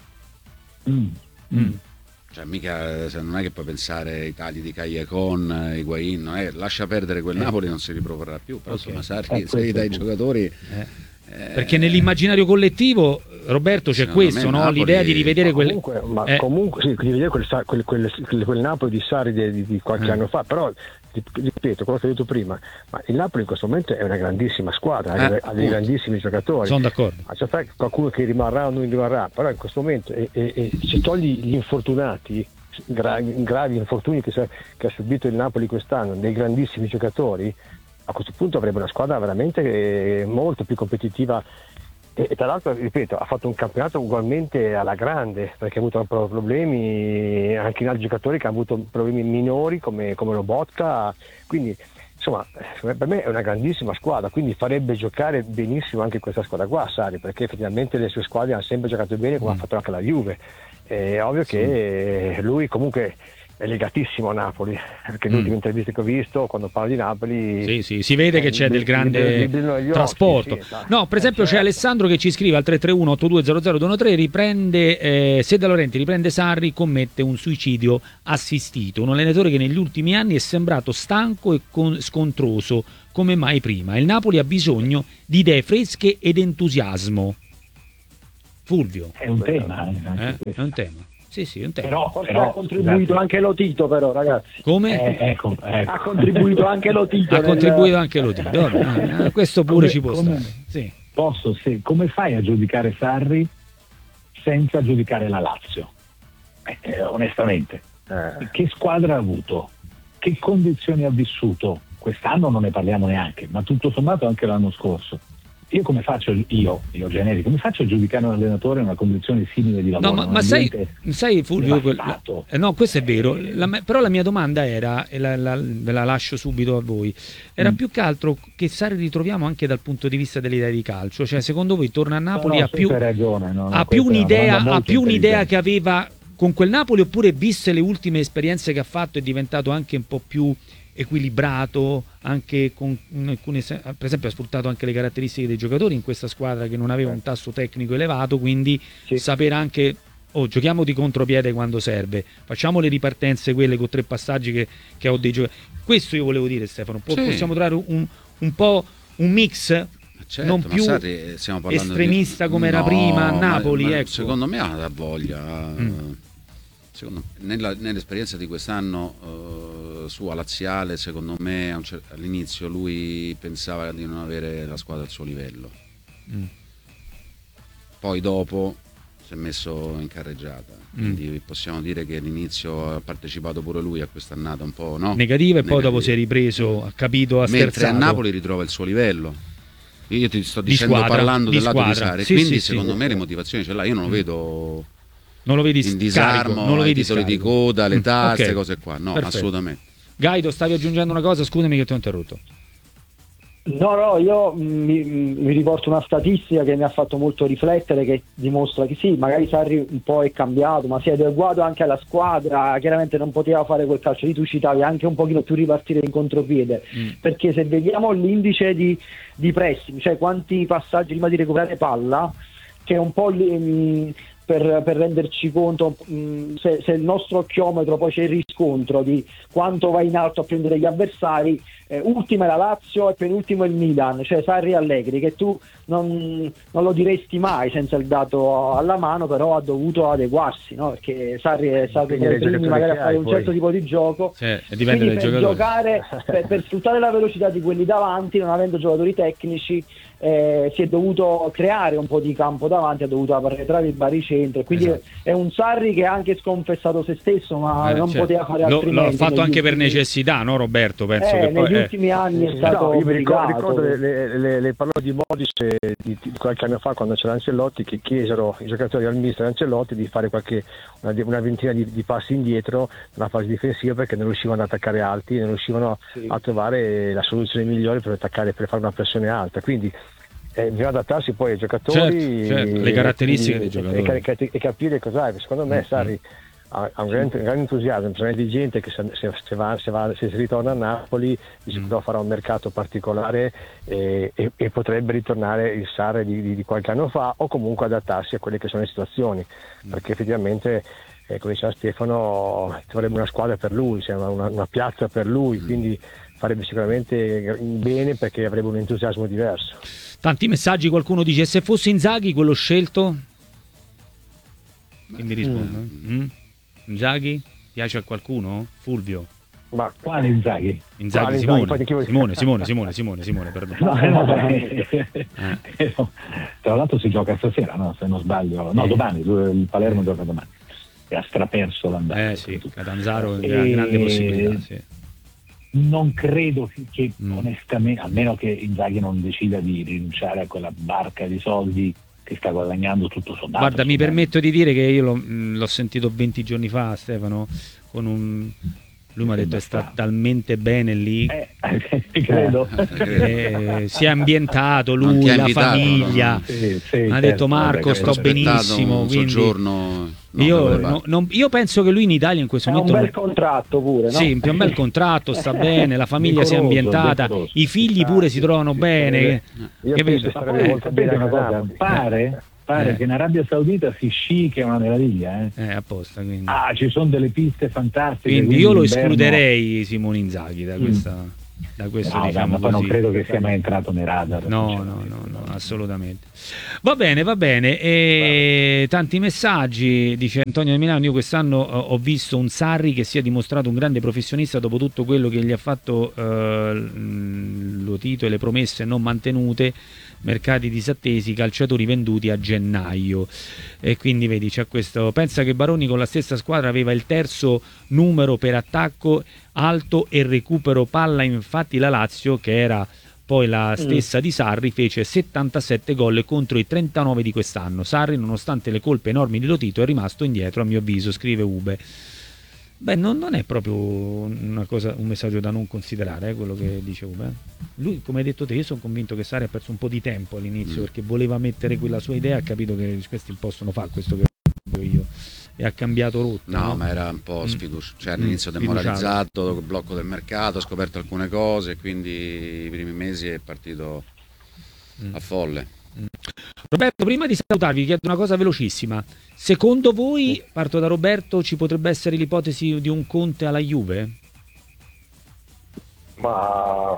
Mm. Mm. Cioè, mica, se non è che puoi pensare ai tagli di Callecon, Higuain, non è- lascia perdere quel Napoli, non si riproporrà più. Però Ok. insomma, Sarri, Eh, se gli questo dai è i il punto. giocatori. Eh. eh, Perché nell'immaginario collettivo, Roberto, c'è Secondo questo, me no? Napoli- L'idea di rivedere Ma quelle... comunque, ma eh, comunque sì, di vedere quel, Sa- quel, quel, quel, quel Napoli di Sarri di, di- di qualche Eh. anno fa, però rip- ripeto quello che ho detto prima, ma il Napoli in questo momento è una grandissima squadra, Eh, ha, dei- ha dei appunto. grandissimi giocatori. sono d'accordo. Ah, c'è sta qualcuno che rimarrà o non rimarrà, però in questo momento e, e, e se togli gli infortunati, gra- gravi infortuni che, sa- che ha subito il Napoli quest'anno, dei grandissimi giocatori, a questo punto avrebbe una squadra veramente eh, molto più competitiva e, e tra l'altro, ripeto, ha fatto un campionato ugualmente alla grande, perché ha avuto un po' problemi anche in altri giocatori che hanno avuto problemi minori come, come Lobotka, quindi insomma per me è una grandissima squadra, quindi farebbe giocare benissimo anche questa squadra qua Sarri, perché effettivamente le sue squadre hanno sempre giocato bene come Mm. ha fatto anche la Juve. È ovvio che lui comunque è legatissimo a Napoli, perché le Mm. ultime interviste che ho visto quando parlo di Napoli Sì, sì, si vede che c'è del grande trasporto. No, per esempio c'è Alessandro che ci scrive al tre tre uno otto due zero zero due uno tre, riprende eh, se De Laurenti riprende Sarri, commette un suicidio assistito. Un allenatore che negli ultimi anni è sembrato stanco e con- scontroso come mai prima. Il Napoli ha bisogno di idee fresche ed entusiasmo. Fulvio. È un tema, eh, anche Eh? questo. È un tema. Sì, sì, è un tema. Però, Forse però, ha contribuito scusate, anche Lotito, però, ragazzi. Come? eh, ecco, ecco. Ha contribuito anche Lotito. Ha nel- contribuito anche Lotito. Vabbè, eh, questo pure Come- ci può come- stare. Sì. Posso, se, come fai a giudicare Sarri senza giudicare la Lazio? Eh, eh, onestamente, Eh, che squadra ha avuto? Che condizioni ha vissuto? Quest'anno non ne parliamo neanche, ma tutto sommato anche l'anno scorso. Io come faccio, io, io generico, come faccio a giudicare un allenatore in una condizione simile di lavoro? No, ma, un ma sai, ambiente sai Fulvio, quel- devastato? eh, no, questo è vero, la me- però la mia domanda era, e la, la- ve la lascio subito a voi, era Mm. più che altro che Sarri ritroviamo anche dal punto di vista dell'idea di calcio, cioè secondo voi torna a Napoli, No, no, ha più, hai ragione, no, no, ha più questa è una un'idea, domanda ha molto più un'idea intelligente. che aveva con quel Napoli, oppure viste le ultime esperienze che ha fatto è diventato anche un po' più equilibrato, anche con alcune, se- per esempio ha sfruttato anche le caratteristiche dei giocatori in questa squadra che non aveva un tasso tecnico elevato, quindi Sì. sapere anche oh, giochiamo di contropiede quando serve, facciamo le ripartenze quelle con tre passaggi che, che ho dei giocatori. Questo io volevo dire, Stefano, po- Sì. possiamo trovare un, un po' un mix Certo, non ma più Sarri, eh, stiamo parlando estremista di... come era No, prima a ma- Napoli, ma ecco. secondo me ha voglia. Mm. Secondo me, nella- nell'esperienza di quest'anno eh, sua laziale, secondo me a un cer- all'inizio lui pensava di non avere la squadra al suo livello. Mm. Poi dopo si è messo in carreggiata, Mm. quindi possiamo dire che all'inizio ha partecipato pure lui a quest'annata un po', no? negativa e poi Negativa. dopo si è ripreso, ha capito, ha Mentre sterzato. a Napoli ritrova il suo livello. Io ti sto Di dicendo squadra, parlando di del lato di squadra. Sarri, Sì, quindi sì, sì. secondo me le motivazioni ce l'ha, io non lo Mm. vedo non lo vedi in scarico, disarmo, non lo ai vedi titoli scarico. di coda, le Mm, tasse, ok. cose qua, no, Perfetto. assolutamente. Gaido, stavi aggiungendo una cosa, scusami che ti ho interrotto. No, no, io mi, mi riporto una statistica che mi ha fatto molto riflettere, che dimostra che sì, magari Sarri un po' è cambiato, ma si è adeguato anche alla squadra, chiaramente non poteva fare quel calcio lì, tu citavi anche un pochino più ripartire in contropiede, Mm. perché se vediamo l'indice di, di pressing, cioè quanti passaggi prima di recuperare palla, che è un po' lì, mh, per, per renderci conto mh, se, se il nostro occhiometro poi c'è il riscontro di quanto va in alto a prendere gli avversari, eh, ultima è la Lazio e penultimo è il Milan, cioè Sarri e Allegri, che tu non, non lo diresti mai senza il dato alla mano, però ha dovuto adeguarsi, no? Perché Sarri è stato tra Dipende i dai primi giocatori magari a che fare hai, un poi. certo tipo di gioco. Cioè, dipende Quindi dai per giocatori. giocare, per, per sfruttare la velocità di quelli davanti, non avendo giocatori tecnici, eh, si è dovuto creare un po' di campo davanti, ha dovuto arretrare il baricentro, quindi Esatto. è un Sarri che ha anche sconfessato se stesso, ma Eh, non certo. poteva fare Lo- altrimenti. L'ho fatto negli anche per ultimi- necessità, no Roberto? Penso Eh, che poi negli eh. ultimi anni è Sì, stato no, io mi ricordo, obbligato. ricordo le, le, le, le parole di Modis eh, di, di qualche anno fa, quando c'era Ancelotti, che chiesero i giocatori al mister Ancelotti di fare qualche, una, una ventina di, di passi indietro nella fase difensiva, perché non riuscivano ad attaccare alti, non riuscivano Sì. a trovare la soluzione migliore per attaccare, per fare una pressione alta. Quindi eh, bisogna adattarsi poi ai giocatori, Certo, certo, le caratteristiche e, dei e- giocatori. e, e- e capire cos'è. Secondo me Mm-hmm. Sarri ha, ha un grande, un grande entusiasmo, una persona intelligente, che se, se, se, va, se, va, se si ritorna a Napoli di Mm. sicuro farà un mercato particolare e, e, e potrebbe ritornare il Sarri di, di, di qualche anno fa, o comunque adattarsi a quelle che sono le situazioni, Mm. perché effettivamente eh, come diceva Stefano, vorrebbe una squadra per lui, cioè una, una piazza per lui, Mm. quindi farebbe sicuramente bene, perché avrebbe un entusiasmo diverso. Tanti messaggi, qualcuno dice se fosse Inzaghi quello scelto? Chi mi risponde? Mm. Inzaghi? Piace a qualcuno? Fulvio? Ma Quale Inzaghi? Inzaghi, Quale Simone. Inzaghi? Poi di chi vuoi- Simone, Simone, Simone, Simone, Simone, perdono. No, no, beh, tra l'altro si gioca stasera, no? Se non sbaglio, no, Eh. domani, il Palermo gioca domani, e ha straperso l'andata. Eh sì, Catanzaro ha E- grande possibilità, sì. Non credo che Mm. onestamente, almeno che Inzaghi non decida di rinunciare a quella barca di soldi che sta guadagnando tutto sommato. Guarda, mi insomma. permetto di dire che io l'ho, mh, l'ho sentito venti giorni fa, Stefano, con un Lui mi ha detto è stato talmente bene lì, eh, credo. Eh, si è ambientato lui, la invitato, famiglia. No? Sì, sì, ha certo, detto Marco, vabbè, sto benissimo. Un quindi soggiorno, no, io, no, non, io penso che lui in Italia in questo è momento un bel contratto pure, no? sì, un un bel contratto, sta bene, la famiglia si è Decoroso, ambientata, decoroso. i figli pure si trovano bene. Io Che penso vedo? che sarebbe molto bene una anche cosa, Napoli. pare, pare Eh. che in Arabia Saudita si sci che è una meraviglia, eh. Eh, apposta, quindi. Ah, ci sono delle piste fantastiche. Quindi io lo d'inverno- escluderei Simone Inzaghi da Mm. questa, da questo No, diciamo ma poi non così. credo che sia mai entrato nei radar. No, no, no, no, assolutamente. Va bene, va bene. E tanti messaggi, dice Antonio di Milano. Io quest'anno eh, ho visto un Sarri che si è dimostrato un grande professionista dopo tutto quello che gli ha fatto eh, Lotito e le promesse non mantenute, mercati disattesi, calciatori venduti a gennaio. E quindi vedi, c'è questo. Pensa che Baroni con la stessa squadra aveva il terzo numero per attacco alto e recupero palla, infatti la Lazio, che era poi la stessa di Sarri, fece settantasette gol contro i trentanove di quest'anno. Sarri, nonostante le colpe enormi di Lotito, è rimasto indietro a mio avviso, scrive Ube. Beh, non, non è proprio una cosa, un messaggio da non considerare, eh, quello che dice Ube. Lui, come hai detto te, io sono convinto che Sarri ha perso un po' di tempo all'inizio, mm. perché voleva mettere quella sua idea, ha capito che questi possono fare questo che voglio io, e ha cambiato rotta. No, no? ma era un po' sfiduciato, cioè Mm. all'inizio Mm. demoralizzato, col blocco del mercato, ha scoperto alcune cose, quindi i primi mesi è partito Mm. a folle. Mm. Roberto, prima di salutarvi vi chiedo una cosa velocissima. Secondo voi, parto da Roberto, ci potrebbe essere l'ipotesi di un Conte alla Juve? Ma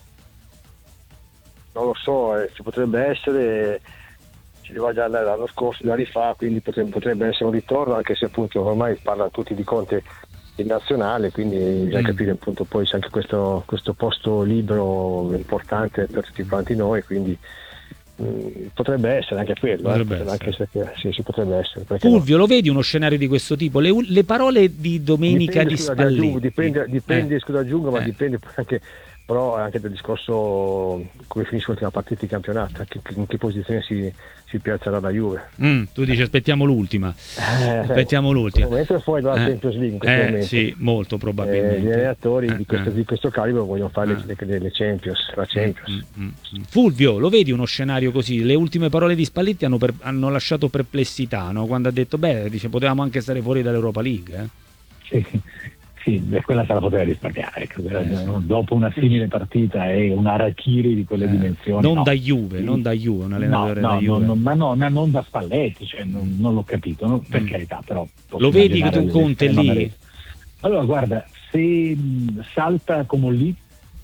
non lo so, eh, ci potrebbe essere, ci va già l'anno scorso, due anni fa, quindi potrebbe, potrebbe essere un ritorno, anche se appunto ormai parlano tutti di Conte in nazionale, quindi bisogna Mm. capire appunto poi c'è anche questo, questo posto libero importante per tutti quanti noi, quindi mh, potrebbe essere anche quello, Potrebbe eh, essere. anche se sì, sì, potrebbe essere. perché no? Fulvio, lo vedi uno scenario di questo tipo? Le, le parole di domenica Dipende, di scusa, Spalletti. aggiungo, dipende, dipende Eh. scusa, aggiungo, ma Eh. dipende poi anche, però anche dal discorso come finisce l'ultima partita di campionato, anche in che posizione si, si piazzerà la Juve. Mm, tu dici aspettiamo l'ultima. Eh, Aspettiamo l'ultima. Al momento è fuori dalla Eh. Champions League in questo Eh, momento. sì, molto probabilmente. Eh, gli allenatori Eh, di, questo, eh. di questo calibro vogliono fare Eh. le, le, le Champions, la Champions. Mm, mm, mm. Fulvio, lo vedi uno scenario così? Le ultime parole di Spalletti hanno, per- hanno lasciato perplessità, no? Quando ha detto, beh, dice, potevamo anche stare fuori dall'Europa League. Eh? Sì, sì, beh, quella se la poteva risparmiare. Ecco, Eh, sì. Dopo una simile partita e un Arachiri di quelle Eh, dimensioni. non no. da Juve, non da Juve, un No, allenatore no, da no, Juve. no, ma no, ma non da Spalletti, cioè, non, non l'ho capito, no? Per Mm. carità, però. posso Lo vedi immaginare tu Conte l'estrema lì? amarezza. Allora, guarda, se mh, salta come lì,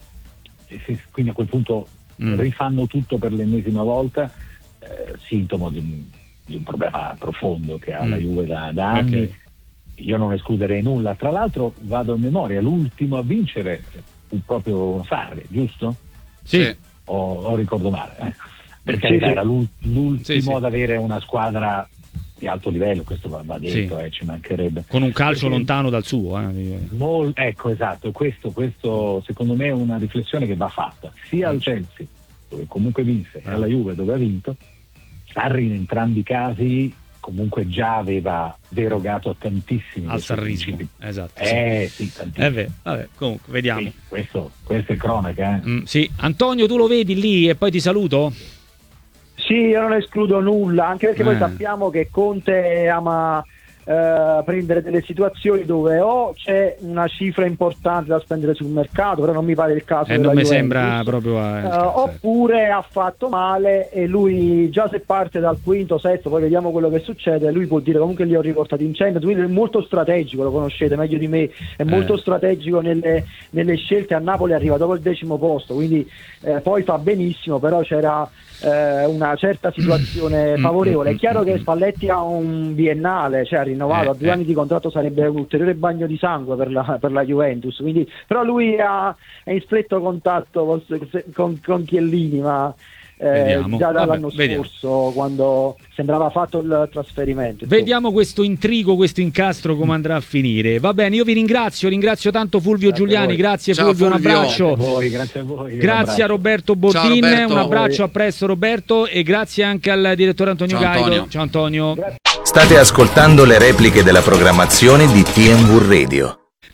e se- quindi a quel punto Mm. rifanno tutto per l'ennesima volta, eh, sintomo di un, di un problema profondo che ha Mm. la Juve da, da anni. Ok. Io non escluderei nulla. Tra l'altro, vado a memoria, l'ultimo a vincere fu proprio Sarri, giusto? Sì. Sì. O, o ricordo male? Eh. Per Sì, carità, sì. era l'ul- l'ultimo Sì, sì. ad avere una squadra di alto livello, questo va, va detto, Sì. eh, ci mancherebbe. Con un calcio Perché- lontano dal suo. Eh. Mol- ecco, esatto, questo, questo secondo me è una riflessione che va fatta sia al Chelsea, dove comunque vinse, e alla Juve, dove ha vinto. Sarri in entrambi i casi comunque già aveva derogato a tantissimi Al dei suoi sarrismo. principi. Esatto. sì. Eh sì, tantissimi. Eh beh, vabbè, comunque, vediamo. Sì, questo, questa è cronaca. Eh. Mm, sì. Antonio, tu lo vedi lì e poi ti saluto? Sì, io non escludo nulla, anche perché Eh. poi sappiamo che Conte ama eh, prendere delle situazioni dove o c'è una cifra importante da spendere sul mercato, però non mi pare il caso Eh, della non mi Juventus. sembra proprio... Eh, eh, oppure ha fatto male e lui già se parte dal quinto, sesto, poi vediamo quello che succede, lui può dire comunque li ho riportati in Champions, quindi è molto strategico, lo conoscete meglio di me, è molto Eh. strategico nelle, nelle scelte. A Napoli arriva dopo il decimo posto, quindi eh, poi fa benissimo, però c'era eh, una certa situazione Mm, favorevole. mm, È chiaro mm, che mm. Spalletti ha un biennale, cioè ha rinnovato, Eh, a due eh. anni di contratto sarebbe un ulteriore bagno di sangue per la, per la Juventus, quindi, però lui ha, è in stretto contatto con, con, con Chiellini, ma eh, Vediamo. già dall'anno Vabbè, vediamo. scorso, quando sembrava fatto il trasferimento. Vediamo questo intrigo, questo incastro come andrà a finire. Va bene, io vi ringrazio, ringrazio tanto Fulvio Grazie a Giuliani, voi. grazie Ciao, Fulvio, un Fulvio. abbraccio. Grazie a voi, grazie a voi. un Grazie a abbraccio. Roberto Bordin, Roberto. un abbraccio, a presto Roberto, e grazie anche al direttore Antonio Ciao, Gaido. Antonio. Ciao Antonio. State ascoltando le repliche della programmazione di T M V Radio.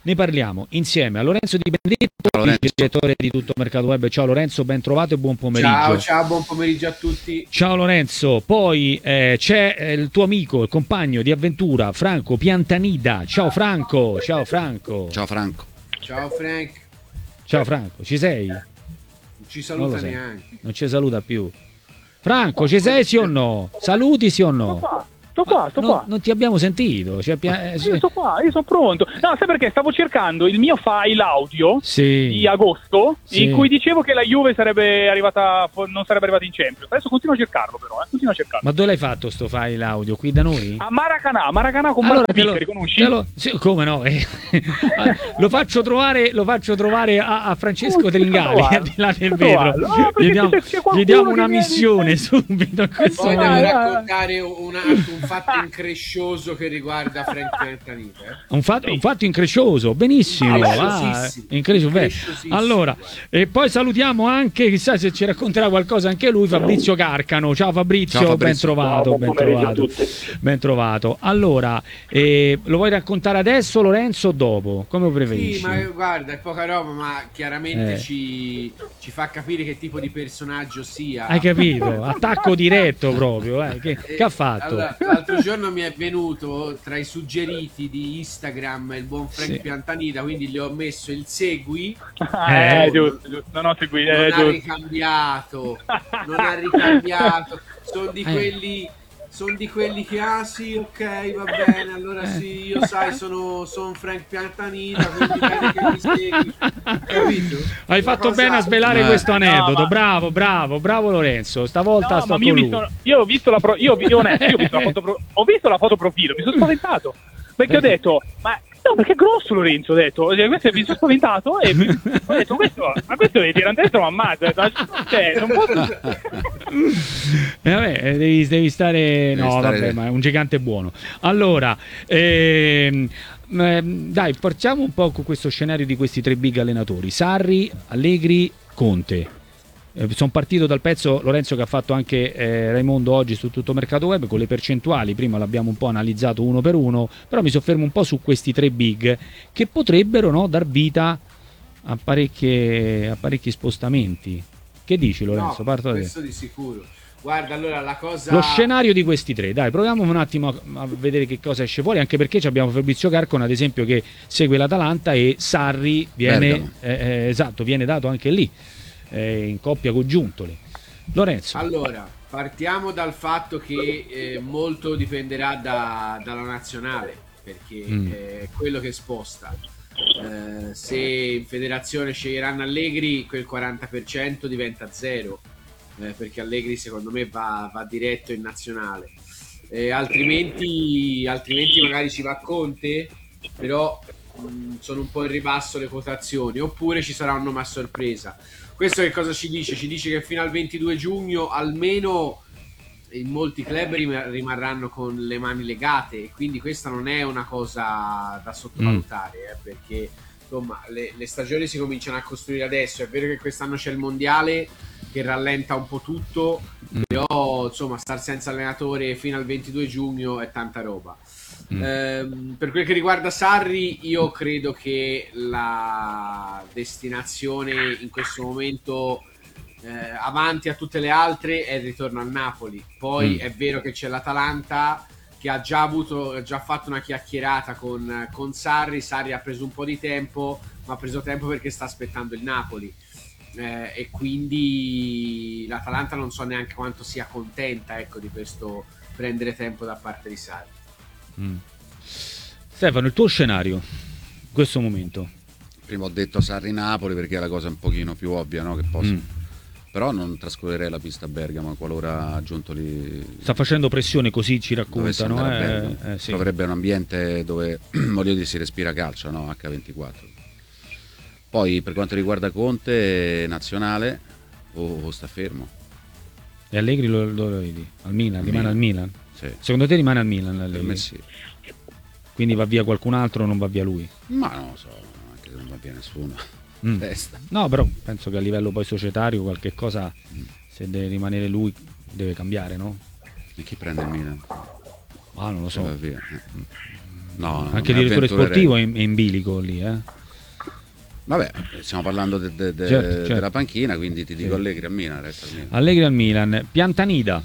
ne parliamo insieme a Lorenzo Di Benedetto, Lorenzo. il direttore di Tutto Mercato Web. Ciao Lorenzo, ben trovato e buon pomeriggio. Ciao, ciao, buon pomeriggio a tutti. Ciao Lorenzo, poi eh, c'è eh, il tuo amico, il compagno di avventura Franco Piantanida. Ciao Franco, ciao Franco. Ciao Franco. Ciao Frank. Ciao Franco, ci sei? Non ci Non lo saluta sai. neanche. Non ci saluta più. Franco, ci sei sì o no? Saluti sì o no? Sto qua, sto qua, sto No, qua. non ti abbiamo sentito. Ci abbia- eh, sì. Io sto qua, io sono pronto. No, sai perché? Stavo cercando il mio file audio Sì. di agosto Sì. in cui dicevo che la Juve sarebbe arrivata, non sarebbe arrivata in Champions. Adesso continuo a cercarlo però, eh. continuo a cercarlo. Ma dove l'hai fatto sto file audio? Qui da noi? A Maracanã, Maracanã con Allora, Marco te lo- Biccari, conosci? te lo- sì, come no? Eh. lo faccio trovare, lo faccio trovare a, a Francesco Oh, Tringali, trovarlo, al di là del sto vetro. trovarlo. Ah, perché Gli diamo, c'è- c'è qualcuno gli diamo che una viene- missione subito in questo Poi devo momento. raccontare un, un fatto increscioso che riguarda Frank Piantanita. Eh? Un fatto, un fatto increscioso, benissimo. Incresciosissimo. Ah, increscioso, beh. Incresciosissimo, Allora, e poi salutiamo anche, chissà se ci racconterà qualcosa anche lui, Fabrizio Carcano. Ciao Fabrizio, Ciao, Fabrizio. ben trovato, Ciao, ben buon pomeriggio a trovato. tutti. Ben trovato. Allora, eh, lo vuoi raccontare adesso Lorenzo o dopo? Come lo preferisci? Sì, ma guarda, è poca roba, ma chiaramente Eh. ci, ci fa capire che tipo di personaggio sia. Hai capito? Attacco diretto proprio, eh. che, che ha fatto? Allora, l'altro giorno mi è venuto tra i suggeriti di Instagram il buon Frank Sì. Piantanita, quindi gli ho messo il segui. Eh, Eh, giusto, giusto. Non ho seguito, Non eh, ha giusto. ricambiato, non ha ricambiato. Sono di Eh. quelli. Sono di quelli che, ah sì, ok, va bene, allora Eh. sì, io sai, sono, sono Frank Piantanita, quindi bene che mi segui, capito? Hai Una fatto cosa- bene a svelare Eh. questo aneddoto. No, ma- Bravo, bravo, bravo Lorenzo. Stavolta No, sto ma con io, ho lui. visto, io ho visto la pro, io, io onesto, io ho visto la foto pro- ho visto la foto profilo, mi sono spaventato. Perché ho detto, ma no, perché è grosso Lorenzo, ho detto, cioè, questo mi sono spaventato e mi- ho detto, questo, ma questo deve tirare dentro, ma ammazza, ho detto, cioè, non posso... Eh, vabbè, eh, devi, devi stare. Devi No, stare- vabbè, ma è un gigante buono. Allora, ehm, ehm, dai, partiamo un po' con questo scenario di questi tre big allenatori: Sarri, Allegri, Conte. Eh, sono partito dal pezzo, Lorenzo, che ha fatto anche eh, Raimondo oggi su Tutto Mercato Web con le percentuali. Prima l'abbiamo un po' analizzato uno per uno, però mi soffermo un po' su questi tre big che potrebbero, no, dar vita a, parecchie, a parecchi spostamenti. Che dici, Lorenzo? No, Parto da te. questo di sicuro. Guarda, allora la cosa... Lo scenario di questi tre, dai, proviamo un attimo a, a vedere che cosa esce fuori, anche perché abbiamo Fabrizio Carcano, ad esempio, che segue l'Atalanta, e Sarri viene, Bergamo. eh, eh, esatto, viene dato anche lì, eh, in coppia con Giuntoli. Lorenzo. Allora, partiamo dal fatto che eh, molto dipenderà da- dalla nazionale, perché Mm. è quello che sposta. Eh, se in federazione sceglieranno Allegri, quel quaranta per cento diventa zero, eh, perché Allegri secondo me va, va diretto in nazionale. Eh, altrimenti, altrimenti magari ci va Conte, però mh, sono un po' in ribasso le quotazioni, oppure ci sarà un nome a sorpresa. Questo che cosa ci dice? Ci dice che fino al ventidue giugno almeno in molti club rim- rimarranno con le mani legate, e quindi questa non è una cosa da sottovalutare, eh, perché insomma le, le stagioni si cominciano a costruire adesso. È vero che quest'anno c'è il mondiale che rallenta un po' tutto, però insomma star senza allenatore fino al ventidue giugno è tanta roba. Mm. Ehm, per quel che riguarda Sarri, io credo che la destinazione in questo momento eh, avanti a tutte le altre è il ritorno al Napoli. Poi Mm. è vero che c'è l'Atalanta che ha già avuto, ha già fatto una chiacchierata con, con Sarri. Sarri ha preso un po' di tempo, ma ha preso tempo perché sta aspettando il Napoli. Eh, e quindi l'Atalanta non so neanche quanto sia contenta, ecco, di questo prendere tempo da parte di Sarri. Mm. Stefano, il tuo scenario in questo momento? Prima ho detto Sarri-Napoli perché è la cosa un pochino più ovvia, no? Che posso... Mm. Però non trascorrerei la pista a Bergamo qualora Giuntoli Sta facendo pressione, così ci dovesse raccontano. andare a Eh, Bergamo. eh, sì. Troverebbe un ambiente dove, voglio dire, si respira calcio, no? acca ventiquattro. Poi per quanto riguarda Conte, nazionale o, o sta fermo? E Allegri lo, dove lo vedi? Al Milan? Al Rimane Milan. al Milan? Sì. Secondo te rimane al Milan Per Allegri? me sì. Quindi va via qualcun altro o non va via lui? Ma non lo so, anche se non va via nessuno. Mm. Testa. No, però penso che a livello poi societario qualche cosa, se deve rimanere lui, deve cambiare, no? E chi prende il Milan? Ah, non lo Se va so. via. Mm. No, anche il direttore sportivo è in, è in bilico lì, eh. Vabbè, stiamo parlando de, de, de, certo, certo. della panchina, quindi ti dico sì. Allegri al Milan, resta al Milan. Allegri al Milan. Piantanida.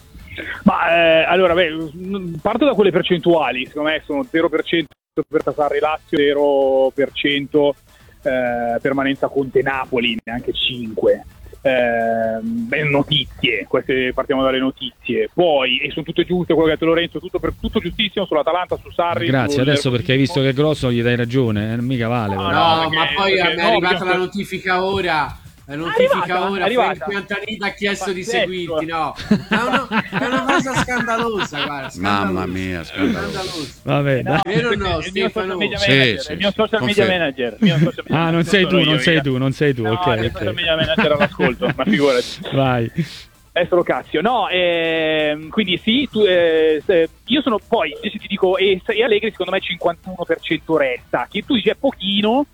Ma eh, allora, beh, parto da quelle percentuali, secondo me sono zero per cento per Sarri Lazio, zero per cento eh, permanenza Conte-Napoli, neanche cinque. Eh, beh, notizie, queste partiamo dalle notizie, poi e sono tutte giuste, quello che ha detto Lorenzo, tutto, per, tutto giustissimo sull'Atalanta, su Sarri. Grazie, adesso perché hai visto che è grosso gli dai ragione, eh, mica vale. No, no, no perché, ma poi perché, è no, arrivata perché... la notifica ora. La notifica arrivata, ora, arrivata. Frank Piantanida ha chiesto Pazzesco. di seguirti, no? È una, è una cosa scandalosa, guarda, scandalosa. Mamma mia, scandalosa. Vabbè, no, vero o no, il mio social media sì, manager, sì, il mio social media confermo. manager, il mio social media ah, non sei tu, io, non sei mica. tu, non sei tu, no, ok. il okay. social media manager all'ascolto, ma figurati. Vai. È solo Cassio, no, ehm, quindi sì, tu, eh, io sono poi, se ti dico, e, e Allegri secondo me cinquantuno per cento resta, che tu dici è pochino,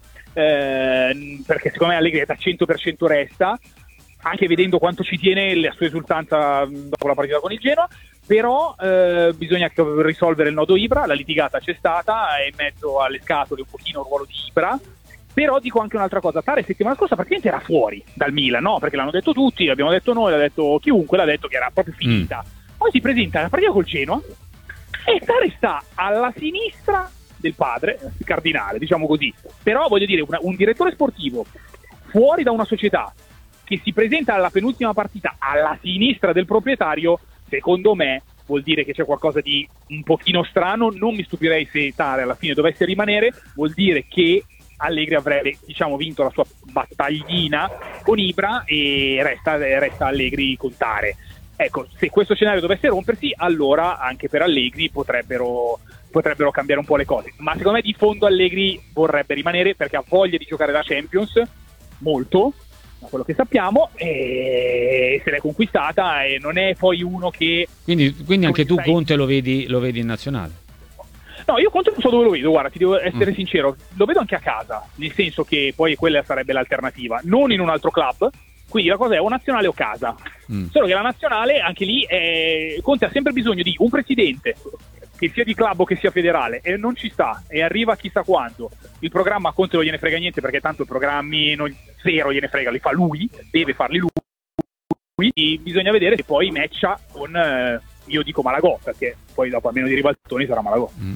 eh, perché secondo me Allegri è da cento per cento resta, anche vedendo quanto ci tiene la sua esultanza dopo la partita con il Genoa, però eh, bisogna risolvere il nodo Ibra, la litigata c'è stata, è in mezzo alle scatole un pochino il ruolo di Ibra. Però dico anche un'altra cosa, Tare settimana scorsa praticamente era fuori dal Milan, no? Perché l'hanno detto tutti, l'abbiamo detto noi, l'ha detto chiunque, l'ha detto che era proprio finita. Mm. Poi si presenta la partita col Genoa e Tare sta alla sinistra del padre, il cardinale, diciamo così. Però voglio dire, una, un direttore sportivo fuori da una società che si presenta alla penultima partita alla sinistra del proprietario, secondo me vuol dire che c'è qualcosa di un pochino strano. Non mi stupirei se Tare alla fine dovesse rimanere, vuol dire che Allegri avrebbe, diciamo, vinto la sua battaglina con Ibra e resta, resta Allegri con Tare. Ecco, se questo scenario dovesse rompersi, allora anche per Allegri potrebbero, potrebbero cambiare un po' le cose. Ma secondo me di fondo Allegri vorrebbe rimanere perché ha voglia di giocare la Champions, molto, da quello che sappiamo, e se l'è conquistata e non è poi uno che... Quindi, quindi anche tu sai... Conte lo vedi, lo vedi in nazionale? No, io Conte non so dove lo vedo, guarda, ti devo essere mm. sincero, lo vedo anche a casa, nel senso che poi quella sarebbe l'alternativa, non in un altro club, quindi la cosa è o nazionale o casa, mm. solo che la nazionale, anche lì, è... Conte ha sempre bisogno di un presidente, che sia di club o che sia federale, e non ci sta, e arriva chissà quando. Il programma a Conte non gliene frega niente, perché tanto i programmi non... zero gliene frega, li fa lui, deve farli lui, e bisogna vedere se poi matcha con, eh, io dico Malagò, perché poi dopo a meno di ribaltoni sarà Malagò. Mm.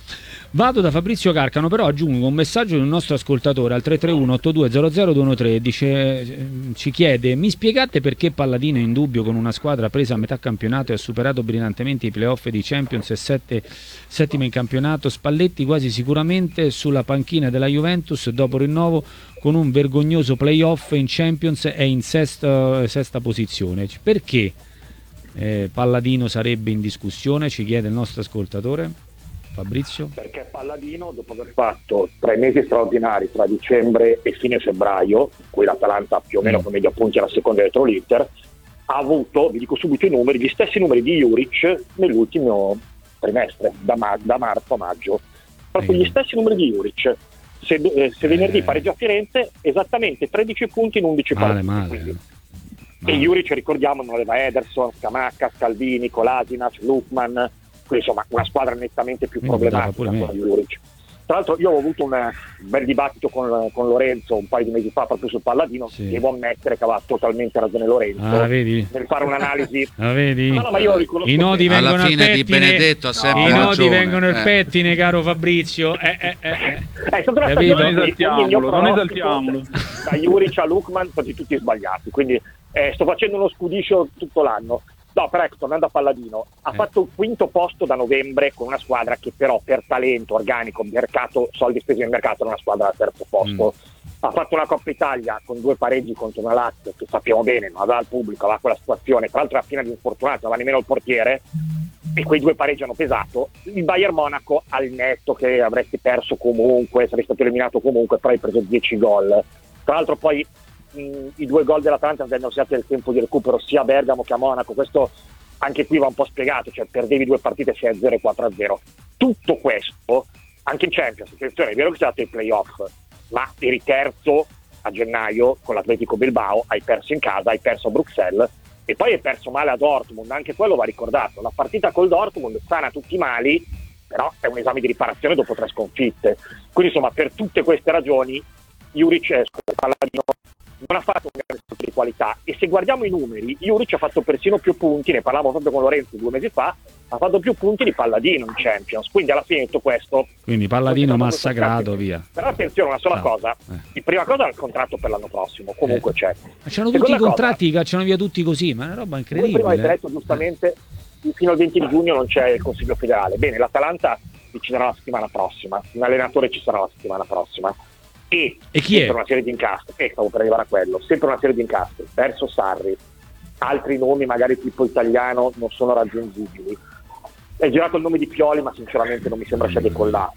Vado da Fabrizio Carcano, però aggiungo un messaggio di un nostro ascoltatore al tre tre uno otto due zero zero due uno tre, dice, ci chiede: mi spiegate perché Palladino è in dubbio con una squadra presa a metà campionato e ha superato brillantemente i playoff di Champions e sette settime in campionato? Spalletti quasi sicuramente sulla panchina della Juventus dopo rinnovo con un vergognoso playoff in Champions e in sesta, sesta posizione. Perché eh, Palladino sarebbe in discussione? Ci chiede il nostro ascoltatore Fabrizio. Perché Palladino, dopo aver fatto tre mesi straordinari tra dicembre e fine febbraio, in cui l'Atalanta più o meno con medio punti era seconda dietro l'Inter, ha avuto, vi dico subito i numeri, gli stessi numeri di Juric nell'ultimo trimestre, da, ma- da marzo a maggio. Proprio gli stessi numeri di Juric. Se, eh, se venerdì pareggia a Firenze, esattamente tredici punti in undici male, partite. male. Quindi. E Juric, ricordiamo, non aveva Ederson, Scamacca, Scalvini, Kolasinac, Lukman. Quindi insomma una squadra nettamente più problematica di Juric. Tra l'altro io ho avuto un bel dibattito con, con Lorenzo un paio di mesi fa proprio sul Palladino, sì. Devo ammettere che aveva totalmente ragione Lorenzo ah, vedi? nel fare un'analisi. Ah, vedi? No, no, ma io riconosco i nodi vengono alla fine al pettine, di Benedetto ha sempre no, i nodi ragione. vengono al eh. pettine, caro Fabrizio. Eh, eh, eh, eh. È stata una Capito? stagione Non esaltiamolo, non esaltiamolo. Da Juric a Lukman sono tutti sbagliati, quindi eh, sto facendo uno scudiscio tutto l'anno. No, però ecco, tornando a Palladino, ha eh. fatto il quinto posto da novembre con una squadra che però per talento organico, mercato, soldi spesi nel mercato, era una squadra al terzo posto. Mm. Ha fatto una Coppa Italia con due pareggi contro una Lazio che sappiamo bene, non aveva il pubblico, aveva quella situazione, tra l'altro era piena di infortunati, non aveva nemmeno il portiere, e quei due pareggi hanno pesato. Il Bayern Monaco al netto che avresti perso comunque, sarei stato eliminato comunque, però hai preso dieci gol. Tra l'altro poi i due gol dell'Atalanta vennero usati nel tempo di recupero sia a Bergamo che a Monaco, questo anche qui va un po' spiegato, cioè perdevi due partite sei a zero e quattro a zero. Tutto questo anche in Champions, attenzione, è vero che sei stato ai playoff, ma eri terzo a gennaio con l'Atletico Bilbao, hai perso in casa, hai perso a Bruxelles e poi hai perso male a Dortmund, anche quello va ricordato. La partita col Dortmund sana tutti i mali, però è un esame di riparazione dopo tre sconfitte. Quindi insomma, per tutte queste ragioni Juric, Palladino, non ha fatto un grande salto di qualità, e se guardiamo i numeri Juric ha fatto persino più punti, ne parlavo proprio con Lorenzo due mesi fa, ha fatto più punti di Palladino in Champions, quindi alla fine tutto questo, quindi Palladino massacrato via. Però attenzione, una sola ah, cosa, eh. di prima cosa il contratto per l'anno prossimo comunque eh. c'è, ma c'hanno tutti i contratti, cosa, cacciano via tutti così, ma è una roba incredibile. Prima avete detto giustamente eh. fino al venti di giugno non c'è il Consiglio federale, bene, l'Atalanta ci sarà la settimana prossima, un allenatore ci sarà la settimana prossima, e, e chi è? Una serie di incastri, e stavo per arrivare a quello, sempre una serie di incastri verso Sarri, altri nomi magari tipo italiano non sono raggiungibili. È girato il nome di Pioli, ma sinceramente non mi sembra sia decollato.